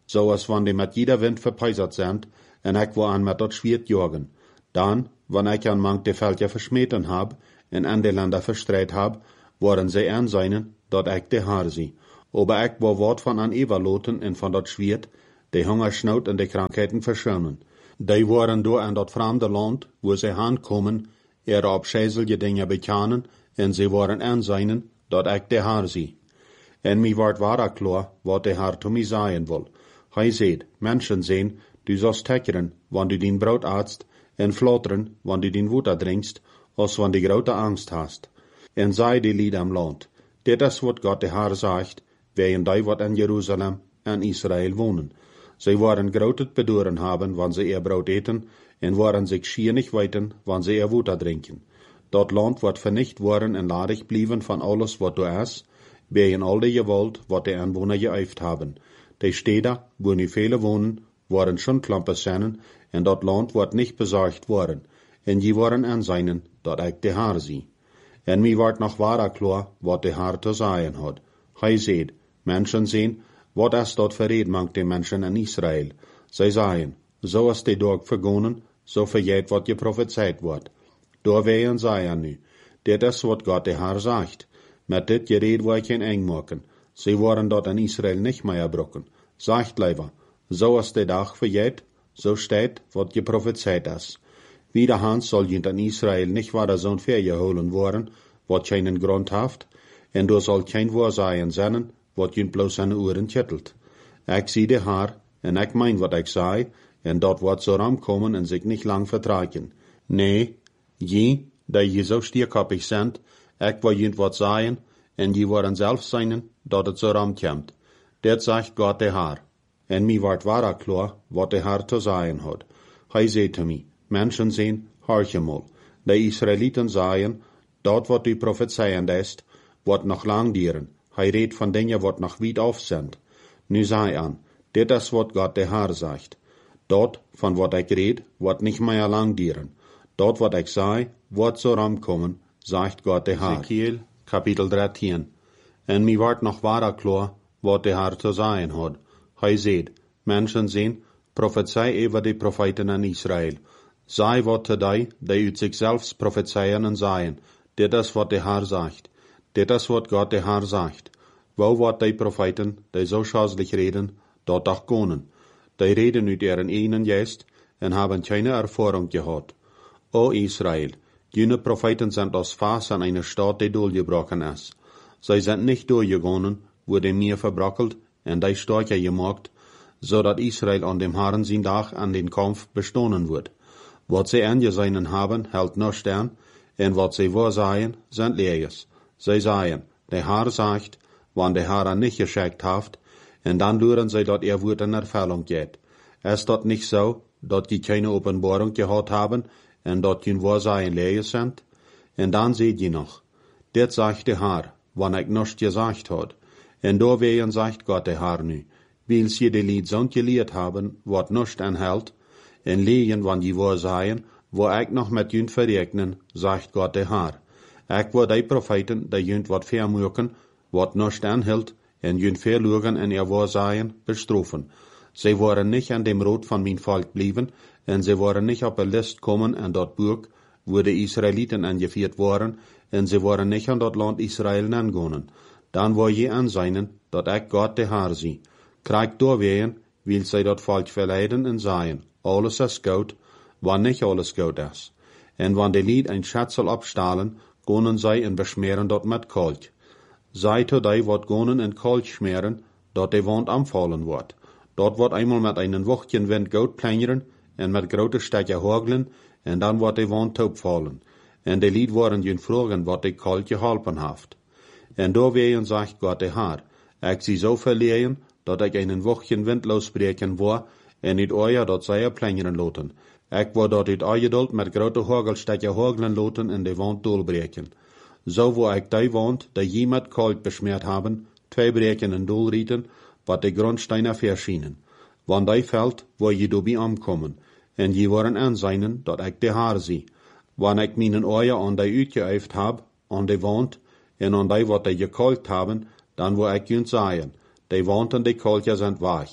zoals wann die met jeder wind verpeisert sind, en ik wo aan met dat schwert jagen. Dan, wann ik aan mank de veldje versmeten hab, en an de Länder verstreit hab, worden zij aan zijnen, dat ik de haar zie. Aber ik wo wort van aan everloten en van dat schwert, de hongersnood en de krankheden verschonen. Die worden door aan dat vreemde land, wo zij aankomen, er op scheiselje dingen bekanen, en zij worden aan zijnen, dat ik de haar zie. En mi wordt wara klaar, wat de haar to mi zeggen wil. Hij zegt, mensen zijn, du zost tekkeren, wann du din brood aatst, en flotteren, wann du din water drinkst, als wann die grote angst hast. En zij die lied am land. Dit is wat God de haar zegt, wegen die wat in Jeruzalem en Israël wonen. Zij worden groot bedoren hebben, wann ze ihr brood eten, en worden zich schier nicht weten, wann ze ihr water drinken. Dat land wordt vernicht worden en ladig blijven van alles wat er is, wegen al de gewalt wat de aanwoner geëifd hebben. De steden, wo nu vele wonen, worden schon klampen zijn, en dat land wordt niet bezorgd worden, en die worden aanzijnen, dat ik de haar zie. En mi wordt nog wara klaar, wat de haar te zeggen had. Hij zegt, mensen zien, wat is dat verred mank de mensen in Israël. Zij zeggen, zo is de dag vergonnen, zo vergeet wat je prophezeit wordt. Door weien zeggen nu, dit is wat God de haar zegt. Met dit gereed wil ik geen eng maken. Ze worden dat in Israël niet meer brokken. Zegt liever, zo is de dag vergeet, zo steht, wat je prophezeit is. Wiederhand soll je in Israël nicht wieder zo'n vergeholen worden, wat geen grond heeft, en door zal geen woorzagen zijn, wat je bloos zijn oren kittelt. Ik zie de haar, en ik mein wat ik zei, en dat wordt zo ramkomen en zich niet lang vertragen. Nee, je, die je zo stierkoppig zijn, ik wil je wat zeggen, en je worden zelf zijn, dat het zo ramkomt. Dit zegt God de haar. En mi wordt wara klaar, wat de haar te zeggen had. Hij zei te mij, mensen zien, hoorje mal. De Israëlieten zeggen, dat wat u profetseien ist, wordt nog lang dieren. Hij redt van dingen wat nog weit af zijn. Nu zei aan, dit is wat God de haar zegt. Dat, van wat ik red, wordt niet meer lang dieren. Dat wat ik zei, wordt zo ramkomen, zegt God de haar. Ezekiel, kapitel dertien. En mi wordt nog wara klaar, wat de haar te zeggen had. Hij zegt, mensen zien, profetei over de profeten in Israël. Zij wat te die, die uit zichzelf profeteien en zeggen, dit is wat de haar zegt. Dit is wat God de haar zegt. Wo wat die profeten, die zo schazelig reden, dat toch konen. Die reden uit ihren enen geest en hebben keine ervaring gehad. O Israël, jene profeten sind als Fass an einer Stadt, die durchgebrochen ist. Zij sind nicht durchgegangen, wo de Meer verbrockelt en die Stärke gemacht, so dat Israel an dem Herrn sein Tag an den Kampf bestohlen wird. Wat sie angesehen haben, hält noch stand, en wat sie vorsagen, sind Leers. Sie sagen, der Herr sagt, wann der Herr nicht geschickt hat, en dann luren sie, dat er Wort in Erfüllung geht. Ist dat nicht so, dat die keine Offenbarung gehabt haben, en dat die Vorsagen leer sind? En dann seht ihr noch, dit sagt der Herr, wann ich nicht gesagt hat. En da wehen sagt Gott der Herr nu, weil sie die Lied so gelehrt haben, wat nicht anhält, en legen, wann die Vorsagen, wo ich noch mit jünd verregnen, sagt Gott der Herr. Ich wo die Propheten, die jünd wat vermögen, wat nicht anhält, en jünd verlogen en ihr Vorsagen bestrafen. Sie waren nicht an dem Rot von mein Volk blieben, en sie waren nicht auf der List kommen an dort Burg, wo die Israeliten angeführt waren, en sie waren nicht an dort Land Israel angegangen. Dann war je anseinen, dat ich Gott der Herr sie. Krieg doorwehen, will sie dort Volk verleiden en sagen, alles ist gut, wann nicht alles gut ist. En wann die Lied ein Schatzel abstahlen, gonen sie en beschmeren dort mit Kalk. Sei to die wat gonen en Kalk schmeren, dat die Wand anfallen wordt. Dort wordt einmal mit einen Wochtchen Wind gut plänjeren, en mit grote Stecker haglen, en dann wordt die Wand taub fallen. En die Lied waren jün fragen, wat die Kalk geholpen haft. En da wehen sagt Gott der Herr, ich sie so verlieren, dat ich einen Wochtchen Wind losbreken war, en niet euer dat zij plänjeren loten. Ik wou dat uit eie met grote hagelstekker hagelen loten en de wand doorbreken. Zo wou ik die wand, die je met kalk besmeerd hebben, twee breken en doorrieten, wat de grondsteiner verschienen. Want die veld, waar je doorby aankomen, en je waren aanzijnen, dat ik de haar zie. Wanneer ik mijn oor aan die uitgeëifd heb, aan de wand, en aan die wat die gekalkt hebben, dan wou ik junt zeggen, die wand en die kalkje zijn weg.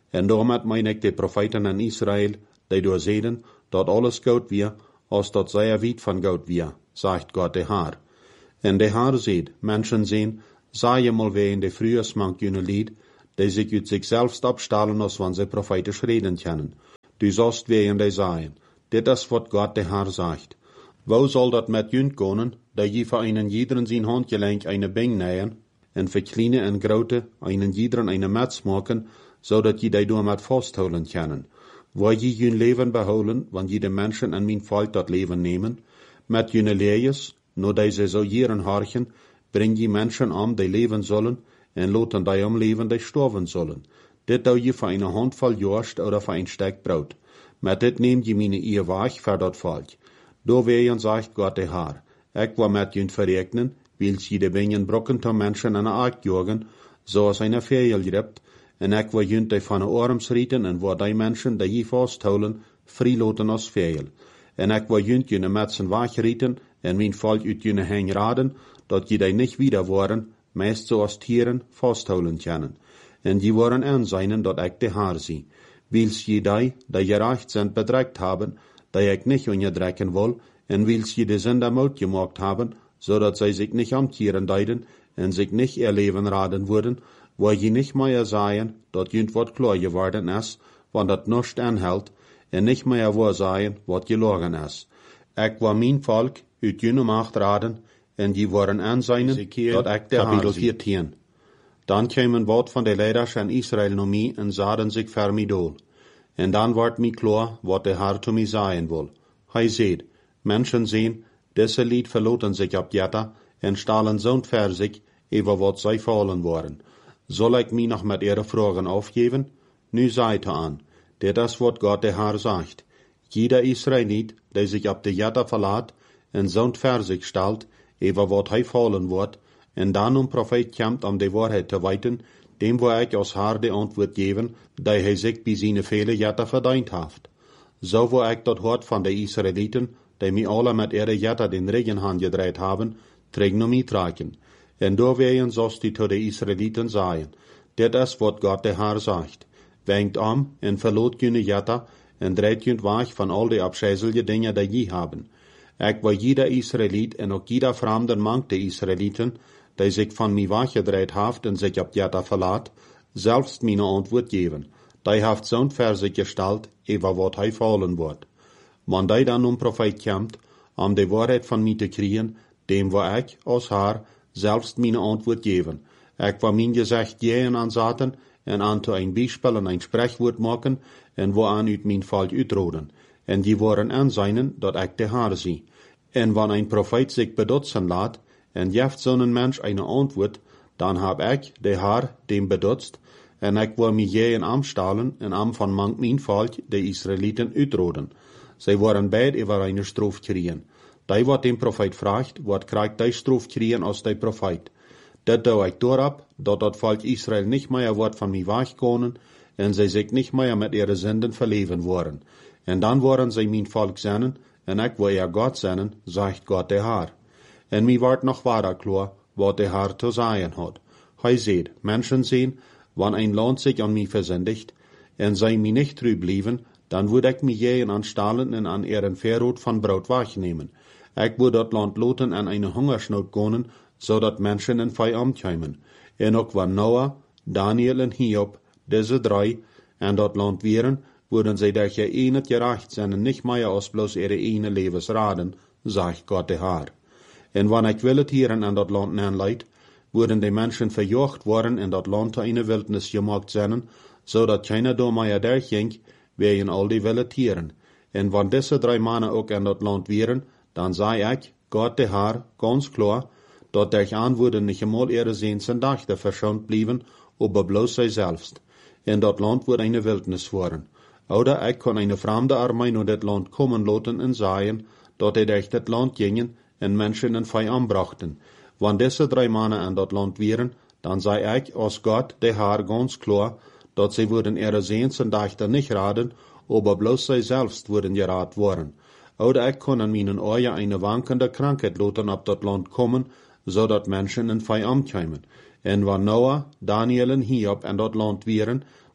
En daarom mijn ik de profeten in Israël, die door zeiden, dat alles goud weer, als dat zij weit van goud weer, zegt God de Heer. En de Heer zegt, mensen zien, zij je mal weer in de frühe smank jene lied, die zich uit zichzelf abstellen, als wanneer ze profetisch reden kennen. Du sollst weer in de zijn. Dit is wat God de Heer zegt. Wo soll dat met jünt kunnen, dat je voor einen jiederen zijn handgelenk eine bing nähen, en voor kleine en grote einen jiederen eine mets maken, zodat je die door met vasthouden kennen. Waar je jün leven behouden, wanneer je de mensen en mijn volk dat leven nemen, met jüne lees, no die ze zo jeren harchen, breng je mensen om die leven zullen, en laten die omleven die sterven zullen. Dit doe je voor een handvol jorst oder voor een stek brood. Met dit neemt je mijn eer weg voor dat volk. Door weeën zegt God de Heer, ik wil met jün verrekenen, wils je de bingen brokken te mensen en aak jogen, zoals een vegel ript, en ik wil jün die van de arms rieten en waar die mensen die je vasthouden, vrijloten als vegel. En ik wil jün jüne metsen wegrieten, en mijn volk uit jüne heen raden, dat je die niet wieder worden, meest zoals tieren, vasthouden kennen. En die worden aanzien dat ik de Heer zie. Wils je die, die gerecht zijn bedreigt hebben, die ik niet onderdrekken wil, en wils je de Sünder mout gemaakt hebben, zodat zij zich niet amtieren deiden, en zich niet ihr Leben raden worden, waar je niet meer zeggen, dat jünt wat klar geworden is, want dat nichts aanhält, en niet meer waar zeggen, wat gelogen is. Ik wil mijn volk uit jüne macht raden, en die worden aanzien, dat ik de Heer zie. Dan kwam een woord van de leiders in Israël naar mij en zaden zich voor mij doel. En dan wordt mij klaar wat de Heer zu mij zeggen wil. Hij zegt, mensen zien, deze lied verloten zich op jetta en stalen zo'n ver zich, over wat zij vallen worden. Zal ik mij nog met ihre vragen aufgeven? Nu zijt er aan. Dit is wat God de Heer zegt. Jeder Israëliet, die zich op de jetta verlaat en zo'n ver zich stelt, over wat hij vallen wordt, en dan een profeet komt om de waarheid te weten, dem wil ik als Heer de antwoord geven, dat hij zich bij zijn vele jetta verdiend heeft. Zo wil ik dat hart van de Israëlieten, die mij alle met ihre jetta den regen aangedraaid hebben, terug naar mij trekken. En door weeën zoals die tot de Israëlieten zeggen, dit is wat God de Heer zegt. Wenkt om en verloot jene jetta, en draait jent weg van al die afscheidselijke dingen die je hebben. Ik wil jeder Israëliet en ook jeder vreemde mank de Israëlieten, die zich van mij weggedraaid heeft en zich op jetta verlaat, zelfs mijn antwoord geven. Die heeft zo'n ver zich gesteld, over wat hij vallen wordt. Want die dan een profeet komt, om de waarheid van mij te krijgen, dem wil ik, als Heer, zelfs mijn antwoord geven. Ik wil mijn gezegd jeën aanzetten, en aan te een bijspel en een spreekwoord maken, en wo aan uit mijn volk uitroden. En die worden aanzien dat ik de Heer zie. En wanneer een profeet zich bedotsen laat, en geeft zo'n mens een antwoord, dan heb ik, de Heer, dem bedotst, en ik wil mij jeën aanstellen, en am van mank mijn volk, de Israëlieten, uitroden. Zij worden beid over een stroof krijgen. Die wat dem profeet vraagt, wat krijgt die stroof krijgen als die profeet. Dit doe ik doorop, dat dat volk Israël niet meer wordt van mij wegkomen, en zij zich niet meer met ihre zenden verleven worden. En dan worden zij mijn volk zijn, en ik wil ihr God zijn, zegt God de Heer. En mij wordt nog waarder klaar, wat de Heer te zeggen had. Hij zegt, mensen zien, wanneer een land zich aan mij verzendigt, en zij mij niet trouw blijven, dan wil ik mij jeën aanstellen en aan ihren verrood van brood wegnemen. Ik wil dat land laten en een hongersnood komen, zodat mensen in vijand komen. En ook van Noah, Daniel en Hiob, deze drie, en dat land weren, worden zij dat je een het gerecht zijn en niet meer als bloos ihre ene levensraden, zegt God de Heer. En wanneer ik wil het hier en dat land aanleid, worden de mensen verjocht worden en dat land te een wildnis gemaakt zijn, zodat keiner door mij derging, wegen al die wilde tieren. En wanneer deze drie mannen ook in dat land weren, dan zei ik, God de Heer, ganz klaar, dat der aan worden niet eenmaal ihre zeense dachten verschoond blijven, aber bloos zij zelfst. En dat land wordt een wildnis worden. Oder ik kon een vreemde armee naar dit land komen laten en zeggen, dat hij durch dit land gingen en mensen in vijand brachten. Wanneer deze drie mannen in dat land weren, dan zei ik, als God de Heer ganz klaar, dat zij worden ihre zeense dachten niet raden, aber bloos zij zelfst worden geraad worden. Oder ik kon in mijn ogen een wankende krankheid laten op dat land komen, zodat mensen in vijand komen. En wanneer Noah, Daniel en Hiob in dat land weren,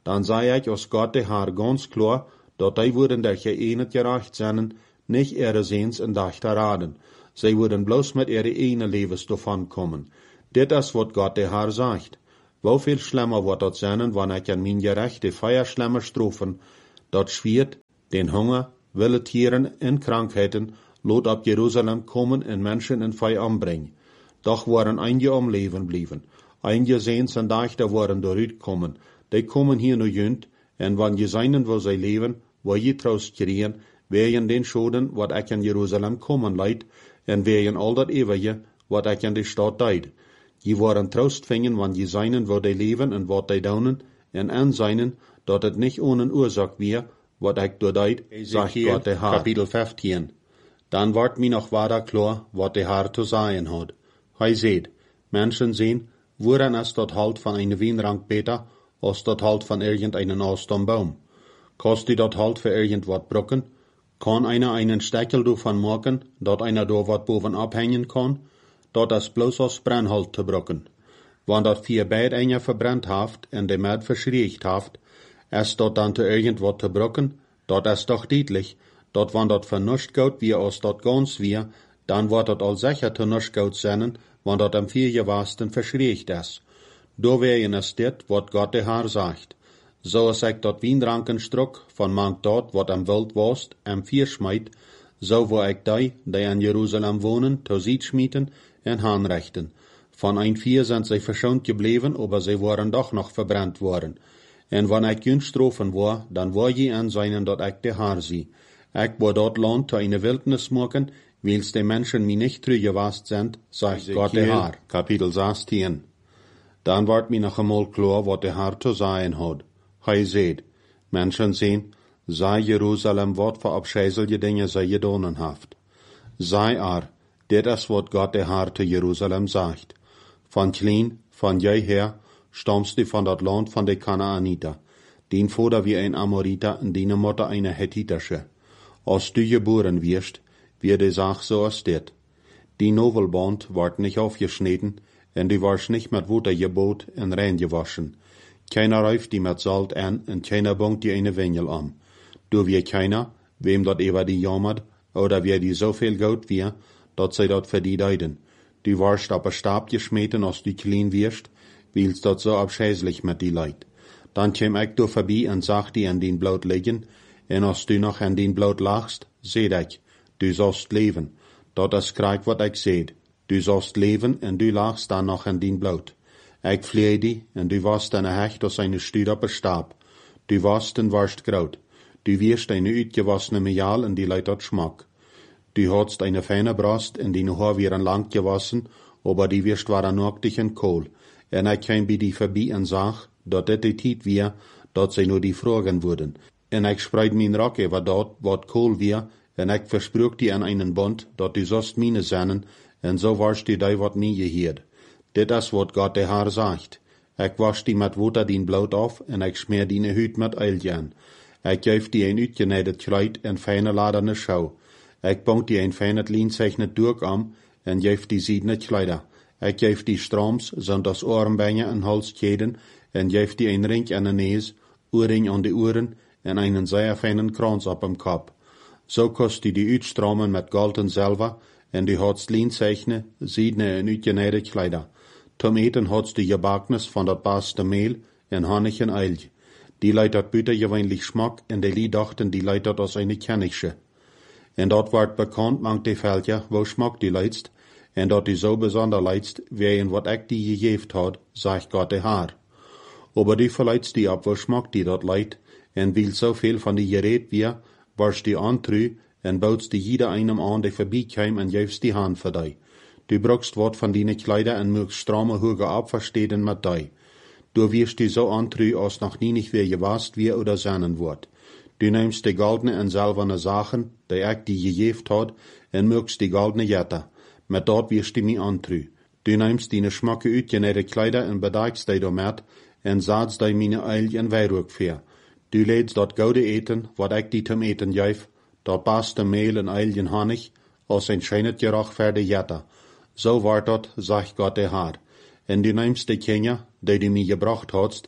Dan zei ik als Gott de Haar ganz klar, dat die worden der geënet gerecht zijn, nicht ihre Seens en dag te raden. Zij worden bloos met ihre ene levens davon kommen. Dit is wat Gott de Haar sagt. Woveel schlimmer wordt dat zijn, wanneer ik aan mijn gerechte feier schlimmer strofen, dat schwiert, den Hunger, wilde tieren en krankheden, lot op Jeruzalem komen en mensen in fei ombrengen. Doch waren einige om leven blijven. Einige Seens en dag daar waren dooruit komen. Die komen hier nu junt, en wanneer je zijn wo zij leven, waar je troost kregen, wegen den Schoden, wat ik in Jeruzalem komen leid, en wegen al dat eeuwige, wat ik in de stad deed. Je waren troost vingen, wanneer je zijn wo die leven en wat die doen, en aan zijn, dat het niet ohne oorzaak weer, wat ik door deed, zegt Gott de Haar. Kapitel vijftien. Dan wordt mij nog waarder klar, wat de Haar te zeggen had. Hij zegt, mensen zien, woran is dat halt van een wijnrank beter, als dat halt van irgendeinen Austombaum. Kost die dat halt für irgend wat brocken? Kann einer einen Steckel davon machen, dat einer da wat boven abhängen kann? Dat is bloß aus Brennholz te brocken. Wann dat vier beid einer verbrennt haft en de Mad verschriegt haft, is dat dan te irgend wat te brocken? Dat is doch deutlich, dat wann dat vernuscht gout wie aus dat ganz wie, dan wordt dat al sicher te nuscht gout zijn, wann dat am vier gewasten verschriegt is. Do wegen is dit, wat Gott de Haar sagt. Zoals ik dat wijnranken strok, van mank dat, wat am wild was, am vier schmeit, zo wil ik die, die in Jeruzalem wonen, te ziet schmieten en aanrechten. Van een vier zijn zij verschoond gebleven, aber zij waren doch nog verbrannt worden. En wanneer ik jun strofen war, dan war je aan zijn dat ik de Haar zie. Ik wil dat land te eine wildnis maken, wils de mensen mij niet teruggewast zijn, zegt Gott de Haar. Kapitel zestien. Dan wordt mij nog eenmaal klar, wat de Haar te zeggen had. Hij zegt, mensen zien, zij Jeruzalem wat voor abscheiselige dingen zij gedaan heeft. Zij er, dit is wat Gott de Haar te Jeruzalem zegt. Van klein, van jij her, stammst du van dat land van de Kanaaniter. Dien vader wie een Amoriter en die Mutter eine Hethitische. Als du geboren wirst, wird die Sache so als dit. Die Novelband wordt nicht aufgeschnitten, en du warst nicht mit Wasser gebot en rein gewaschen. Keiner räuft die mit Salt an, en keiner bongt die eine Wendel an. Du wie keiner, wem dat über die jammert, oder wie die so viel Geld wir, dat zij dat für die deiden. Du warst op een Stab geschmeten, als du klein wirst, wils dat so abscheißlich mit die Leid. Dan käm ik du vorbei en zag die an den Blut liggen, en als du noch an den Blut lachst, seht ik, du sollst leven. Dat is krijg wat ik zeed. Du sollst leven en du lachst dan noch an den Blut. Ik vleie die, en du warst een hecht als eine Stuur op een Stab. Du warst en warst groot. Du wirst eine uitgewassene Mejal en die leidt dat schmack. Du hadst eine feine Brast en die Haar wären lang gewassen, aber die wirst waren nacktig en kohl. En ik kwam bij die voorbij en zag, dat dit die tijd weer, dat zij nur die vragen worden. En ik spreid mijn rok over dat, wat kohl weer, en ik versprach die aan einen Bond, dat du zost mine zennen, en zo warst du die wat nie geheerd. Dit is wat Gott de Haar zegt. Ik wasch die met water dien bloot af, en ik smeer die huid met eilje aan. Ik geef die een uitgenaaid kleid en fijne laderne schouw. Ik bong die een fijne lienzeichnet doek am, en geef die ziedene kleider. Ik geef die strooms, zond als oorbenje en halskeden, en geef die een ring aan de neus, oorring aan de oren, en einen zeer fijnen krans op hem kop. Zo kost die die uitstromen met gold en zilver, en die hadst lienzeichne, ziedene en uitgenaaide kleider. Zum eten hadst die gebaknis van dat beste meel, en honig en eilje. Die leidt dat buiten gewöhnlich smak, en die Lie dachten die leidt dat als eine kennische. En dat wordt bekend mank de veldje, wo smak die leidst, en dat die zo bijzonder leidst, wegen wat ik die gegeven had, zegt Gott de Haar. Aber die verleidst die op wo smak die dat leidt, en wil zoveel van die gereed weer, warst die antru, en boudst die jeder einem aan die voorbij kwam en geefst die hand voor die. Du brokst wat van die kleider en mögst stramme hoge abversteden met die. Du wirst die so antru, als noch nie nicht weer gewast wie oder seinen wordt. Du nimmst die goldene en silberne Sachen, die ik die gegeven had, en mögst die goldene jetter. Met dat wirst du mi antru. Du nimmst die schmakke uitgenaaide kleider en bedijkst die domet, en zaadst die mine eil en weirook veer. Du leedst dat goude eten, wat ik die zum eten geef, dat beste meel en eil en honig, als een schijnet gerechtvaardigde jetter. Zo wordt dat, zegt Gott de Haar. En du nimmst die Kinder, die du mir gebracht hadst,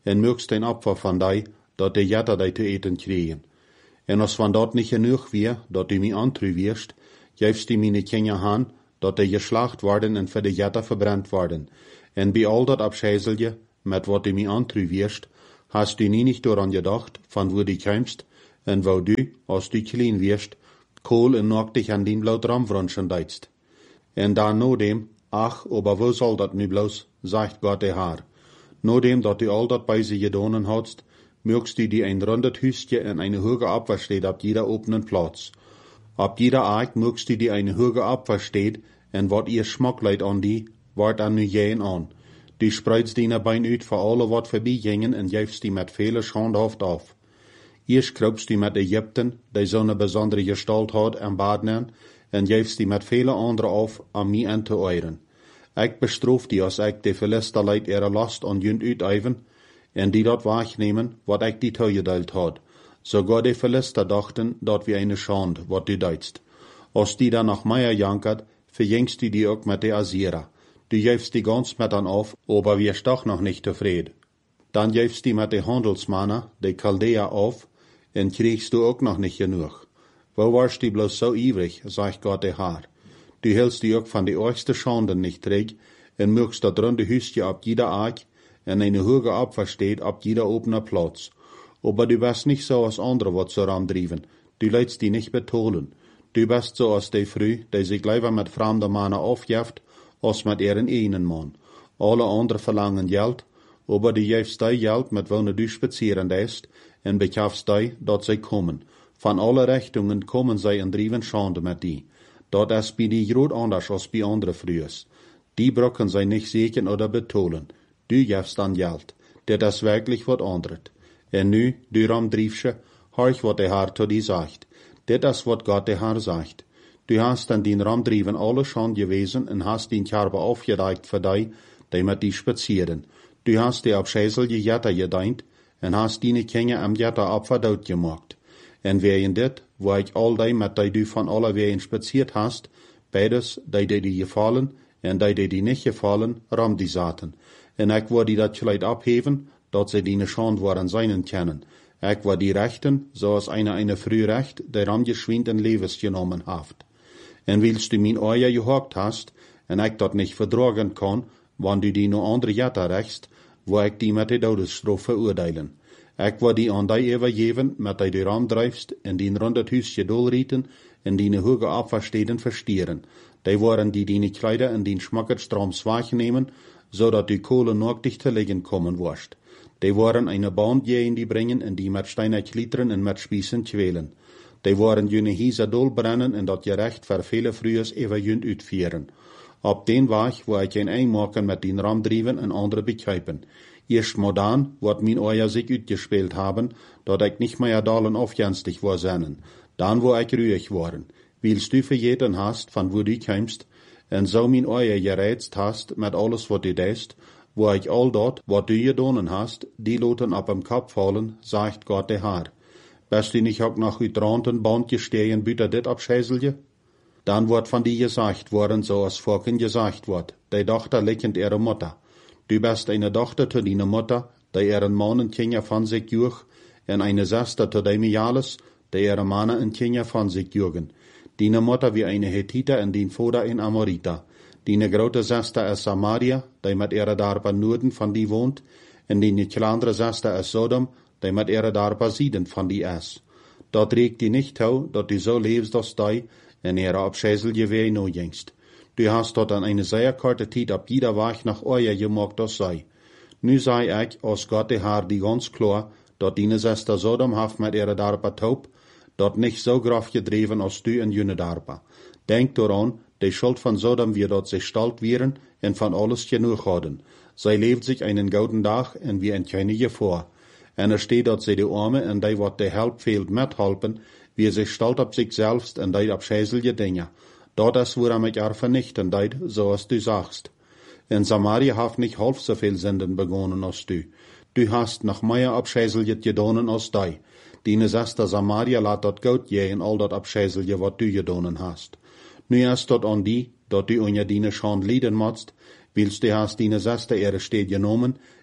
en mögst ein Opfer van dei, dat de jatter dei te eten kriegen. En als van dat niet genoeg weer, dat du mi antru wirst, geefst du mine Kinder han, dat de geslacht worden en voor de jatter verbrannt worden. En bij al dat abscheiselje, met wat du mi antru wirst, hast du nie nicht daran gedacht, van wo du kämst, en wo du, als du klein wirst, kohl en nog dich an den blaut Ramwrunschen deitst. En dan no dem, ach, aber wo soll dat nu bloß, sagt Gott der Herr. No dem, dat du all dat bei sie gedonen hast, mögst du die ein rundet Hüstje en eine hoge Abwehr steht ab jeder openen Platz. Ab jeder Eik mögst du die eine hoge Abwehr steht, en wat ihr Schmackleit an die, wart an nu jähen an. Du spreidst die Bein uit voor alle wat voorbijgingen en geefst die met vele schandhaft af. Eerst kroopst die met Egypten, die zo'n bijzondere gestalt had en badnen, en geefst die met vele andere af aan mij en te euren. Ik bestroof die als ik de Philisterleid ihre last aan junt uiteven, en die dat wahrnemen, wat ik die toegedeeld had. Sogar de Philister dachten, dat we eine Schande, wat du deitst. Als die dan nach Meier jankert, verjengst du die ook met de Assyrer. Du geefst die ganz met an auf, aber wirst doch noch nicht tevreden. Dann geefst die met de Handelsmannen, de Chaldea auf, en kriegst du ook noch nicht genug. Wo warst du bloß so ivrig, sagt Gott der Herr. Du hältst die auch von de ersten Schanden nicht träg, en mögst dat runde Hüstje ab jeder Eik, en eine hoge Abwehr steht ab jeder opener Platz. Aber du bist nicht so als andere wat so ramdriven, du leidst die nicht betonen. Du bist so als de früh, die sich lieber mit fremden Mannen aufjeft, als met ihren einen Mann. Alle anderen verlangen Geld, aber du geefst die Geld met wonen du spazieren ist, en bekafst die, dat zij kommen. Van alle Richtungen kommen zij en driven Schande met die. Dat is bij die groot anders als bij andere frühers. Die brocken zij nicht seken oder betonen. Du geefst dan Geld. Dit is wirklich wat anderes. En nu, du ramdriefsche, horch wat de Herr tot die sagt. Dit is wat Gott de Herr sagt. Du hast an den Ramdriven alle schon gewesen en hast den Kerbe aufgereicht für die, die mit die spazieren. Du hast die Abscheißel die Jetter gedeint en hast die Kinder am Jetter abverdaut gemacht. En während dit, wo ich all die mit die du von alle wegen spaziert hast, beides, die die die gefallen en die die die nicht gefallen, ram die zaten. En ich wo die dat gleich abheven, dat sie die Schand waren seinen kennen. Ich wo die Rechten, so als eine eine früh Recht, die ram geschwind en Levens genommen haft. En willst du min Eier gehockt hast, en ik dat nicht verdragen kann, wann du die no andere Jetter rächst, wo ik die met de Todesstrafe verurteilen. Ik wo die an die overgeven, met die du ramdreifst, en die rond het huisje dolrieten, en die ne hoge Abversteden verstieren. Die waren die die Kleider en die schmackert strams wahrnehmen, so dat die Kohle noch dich te liggen kommen warst. Die waren eine Band in die bringen, en die met steiner klitteren en met spießen kwelen. Die waren jene Hiese dolbrennen en dat gerecht voor vele frühers even junt uitvieren. Op den Weg wo ik een einmaken met den Ramdriven en andere begrijpen. Eerst maar dan, wat min Eier sich uitgespeeld haben, dat ik nicht mehr dalen aufjenstig war sennen. Dan wo ik ruhig waren. Willst du verjeten hast, van wo du kämst, en so min Eier gereizt hast, met alles wat du deist, wo ik all dat, wat du gedonen hast, die loten op hem Kopf fallen, sagt Gott der Herr. Bist du nicht auch noch uitranten Band gestehen, büter dit abscheiselje? Dann wird von die gesagt worden, so als vorhin gesagt wird, die Tochter lickend ihre Mutter. Du bist eine Tochter zu deiner Mutter, die ihren Mann und Kinder von sich juch, und eine Schwester zu deinem Jales, die ihre Mann und Kinder von sich jugen. Deine Mutter wie eine Hethiter und dein Vater in Amorita. Deine grote Schwester ist Samaria, die mit ihrer Darpa Norden von die wohnt, und deine kleinere Schwester ist Sodom, die mit ihrer Darpa Sieden von die ist. Dat regt die nicht tau, dat du so lebst als die, en ihre Abscheiselje weh no jengst. Du hast dort an eine sehr kurze Zeit ab jeder Weg nach Eier gemacht, das sei. Nu sei ich, als Gott der Herr, die ganz klar, dat deine Schwester Sodom haft mit ihrer Darpa taub, dat nicht so graf gedreven als du in jene Darpa. Denk daran, die Schuld von Sodom wird dort sich stalt wieren en von alles genug haben. Sie lebt sich einen guten Tag en wie ein keine Gefahr. En er steht dat sie die Arme en die wat de help fehlt mithelpen, wie sich stalt op sich selbst en die abscheiselje Dinge. Dat is woran ich er vernichten deit, so als du sagst. In Samaria haft nicht halb so viel Sünden begonnen als du. Du hast noch mehr abscheiselje gedonen als die. Deine Schwester Samaria laat dat goud je en al dat abscheiselje wat du gedonen hast. Nu is dat an die, dat du unja deine Schand lieden motst, willst du hast deine Schwester ihre Steed genommen,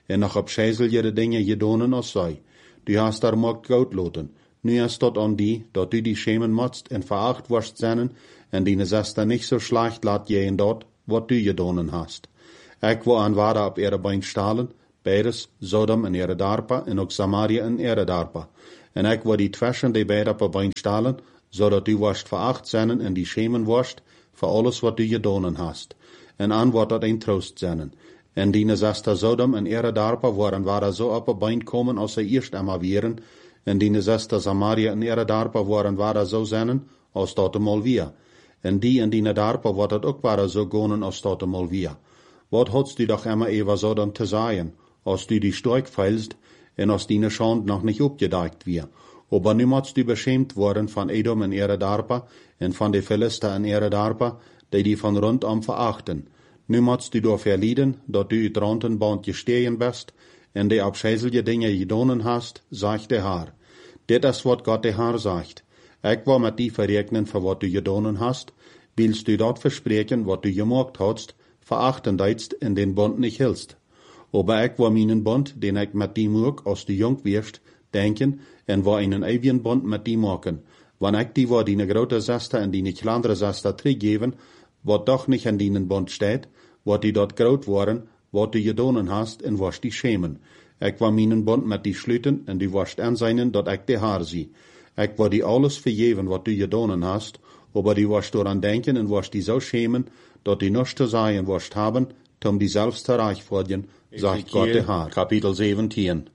en nog op scheiseljere dingen gedonen als zij. Du hast daar mocht goud loten. Nu is tot aan die, dat du die schemen motst en veracht worst zennen, en die Zester nicht so schlecht laat je dort, wat du gedonen hast. Ik wil aan waarde op ihre bein stalen, beides, Sodom en ihre darpa, en ook Samaria en ihre darpa. En ik wil die twischen die beide op bein stalen, zodat du worst veracht zennen en die schemen worst, voor alles wat du gedonen hast. En aan wordt dat een troost zennen. En die Zester Sodom en ihre darpa waren waar zo op een bein komen als ze eerst einmal wären, en die Zester Samaria en ihre darpa waren waar zo zennen, als dat eenmaal weer. En die en die darpa wordt het ook waar zo gonen als dat eenmaal weer. Wat hadst du doch immer Eva Sodom te sagen, als du die Stork feilst, en als die Schand noch nicht opgedeikt wir. Aber nu musst du beschämt worden von Edom en ihre darpa, en von de Philister en ihre darpa, die die von rundum verachten. Nu musst du doch verlieden, dat du uit Rantenband gestehen bist, en de abscheiselje Dinge gedonen hast, sagt der Herr. Dit is wat Gott der Herr sagt. Ik wil met die verrekenen voor wat du gedonen hast, willst du dat verspreken wat du gemacht hast, verachten deitst en den Bund nicht hältst. Aber ik wil meinen Bund, den ik met die moog, als du jong wirst, denken, en wil einen ewigen Bund met die maken. Wann ik die wat die grote Zester en die kleinere Zester teruggeven, wat doch nicht in dienen Bund steht, wat die dort groot worden, wat du gedonen hast, en was die schämen. Ik wil meinen Bund met die sluiten, en die worst aanzijnen, dat ik de Haar zie. Ik wil die alles vergeven, wat du gedonen hast, aber die worst dooraan denken, en worst die zo schämen, dat die nichts te zeggen worst haben, tom die zelfs te reich worden, sagt Gott de Haar. Kapitel zeventien.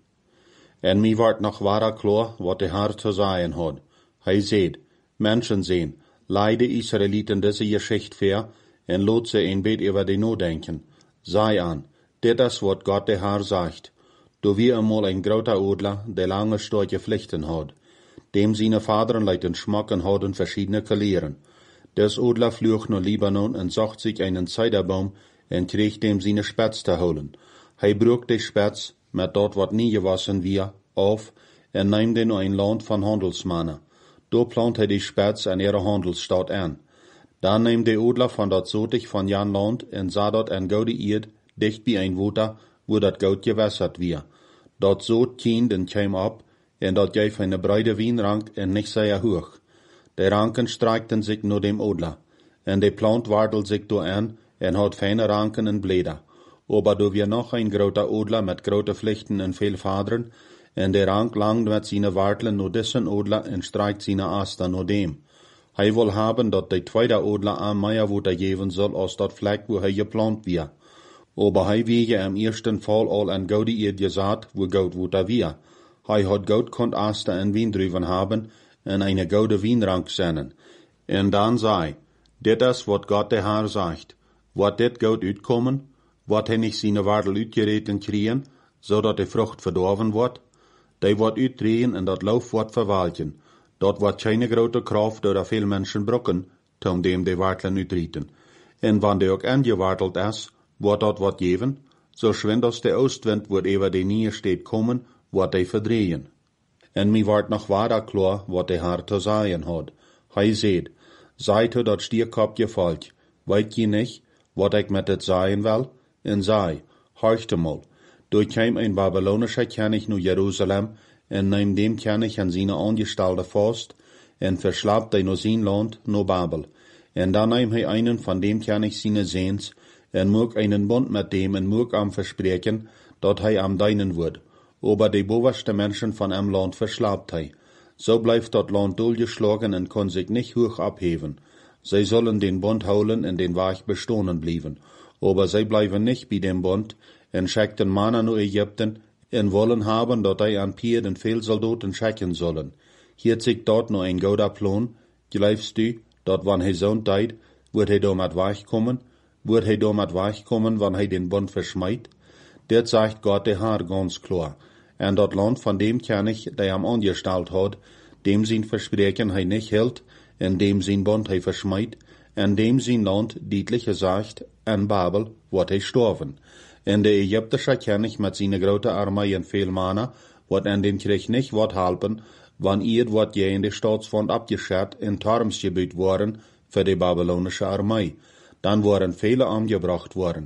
En mi wordt nog wahrer klar, wat de Haar te zeggen had. Hij zeid, Menschen sehen, leide Israeliten diese Geschichte ver, en lot ze een beetje über die no denken. Sei an, dit is wat Gott de Haar sagt. Du wie einmal ein groter Odler, der lange starke Pflichten hat. Dem seine Vaderen leiten schmacken hadden verschiedene Kalieren. Des Odler flücht nur Libanon und sucht sich einen Zeiderbaum en kriegt dem seine Spätz zu holen. Hij brucht die Spätz, met dort wat nie gewassen wir, auf, en neimt den ein Land von Handelsmannen. Do plant hij die Spätz an ihre Handelsstadt an. Dan neimt der Odler von dat Zotig von Jan Land en sah dort ein goude Ierd, dicht bij ein Water, wo dat goud gewässert wir. Dat Zoot kind en kwam ab, en dat geef eine breite Wienrank en nicht sehr hoch. De Ranken streikten sich nur dem Odler, en de Plant wartelt sich do an, en hat feine Ranken en Bläder. Aber do wir noch ein groter Odler mit grote Pflichten en veel Vaderen, en de Rank langt met seine Wartlen nur dessen Odler en streikt seine Aster nur dem. Hij will haben, dat de tweede Odler am Meierwoter geven soll, als dat Fleck, wo hij geplant wir. Aber hij wiege am ersten Fall al an goudi Ierd gesaat, wo Goudwoter wir. Hij hat Goud kont Aster en Wiendruven haben, en eine goude Wienrank zennen. En dan zei, dit is wat Gott de Haar sagt. Wat dit Goud uitkommen, wat hij nicht seine Wardel uitgereten kriegen, zodat de Frucht verdorven wordt, die wordt uitdrehen en dat Lauf wordt verwalten. Dat wordt keine grote Kraft door veel mensen brokken, tom dem de Wartlen uitrieten. En wann de ook angewartelt is, wordt dat wat geven, so schwind als de Oostwind wordt over de nieuwe steed komen, wordt hij verdrehen. En mi wordt nog wahrer klar, wat de Haar te zeggen had. Hij zeid, seid u dat stierkopje volk, weet je nicht, wat ik met het zeggen wil? En zei, horchte mal, durch kein ein babylonischer König nu Jerusalem, en neem dem König an seine Angestellte fast, en verschlappt hij no sein Land, no Babel. En dan neem hij einen von dem König seine Seens, en moog einen Bund mit dem en moog am verspreken, dat hij am deinen wordt. Aber die bovenste Menschen von am Land verschlappt hij. So bleibt dat Land durchgeschlagen en kon sich nicht hoch abheben. Zij sollen den Bund holen en den Weg bestohnen blieben. Aber zij bleiben nicht bei dem Bund, en schickten Manna nu Ägypten, en wollen haben, dat hij an Pier den veel Soldaten schicken sollen. Hier zieht dort no ein gouder Plan, glaubst du, dat wann hij zo'n tijd, wordt hij door met Weg kommen, wordt hij door met Weg kommen, wann hij den Bund verschmeit? Dit sagt Gott de Haar ganz klar. En dat Land van dem König, der am angestellt hat, dem sein Versprechen hij nicht hält, en dem sein Bund hij verschmeit, en dem sein Land, deutlich gesagt, en Babel, wordt hij storven. En de Ägyptische König met zijn grote Armee en veel Manna, wordt en den Krieg nicht wat helpen, wann ihr wordt je in de Staatswand abgeschert en Torms gebuut worden für die babylonische Armee. Dan worden viele umgebracht worden.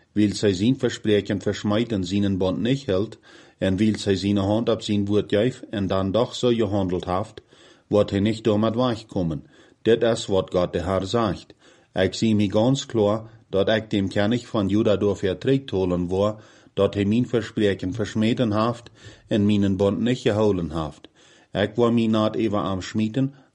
weil zij zijn verspreken versmijt en zijn bond niet hield, en weil zij zijn hand op zijn woord geef en dan doch zo gehandeld heeft, wordt hij niet door met wegkomen. Dit is wat God de Herr sagt. Ik zie mij ganz klar, dat ik dem König van Juda door verträgt holen war, dat hij mijn verspreken versmeten heeft en mijn bond niet gehouden heeft. Ik war mij niet even am schmieden,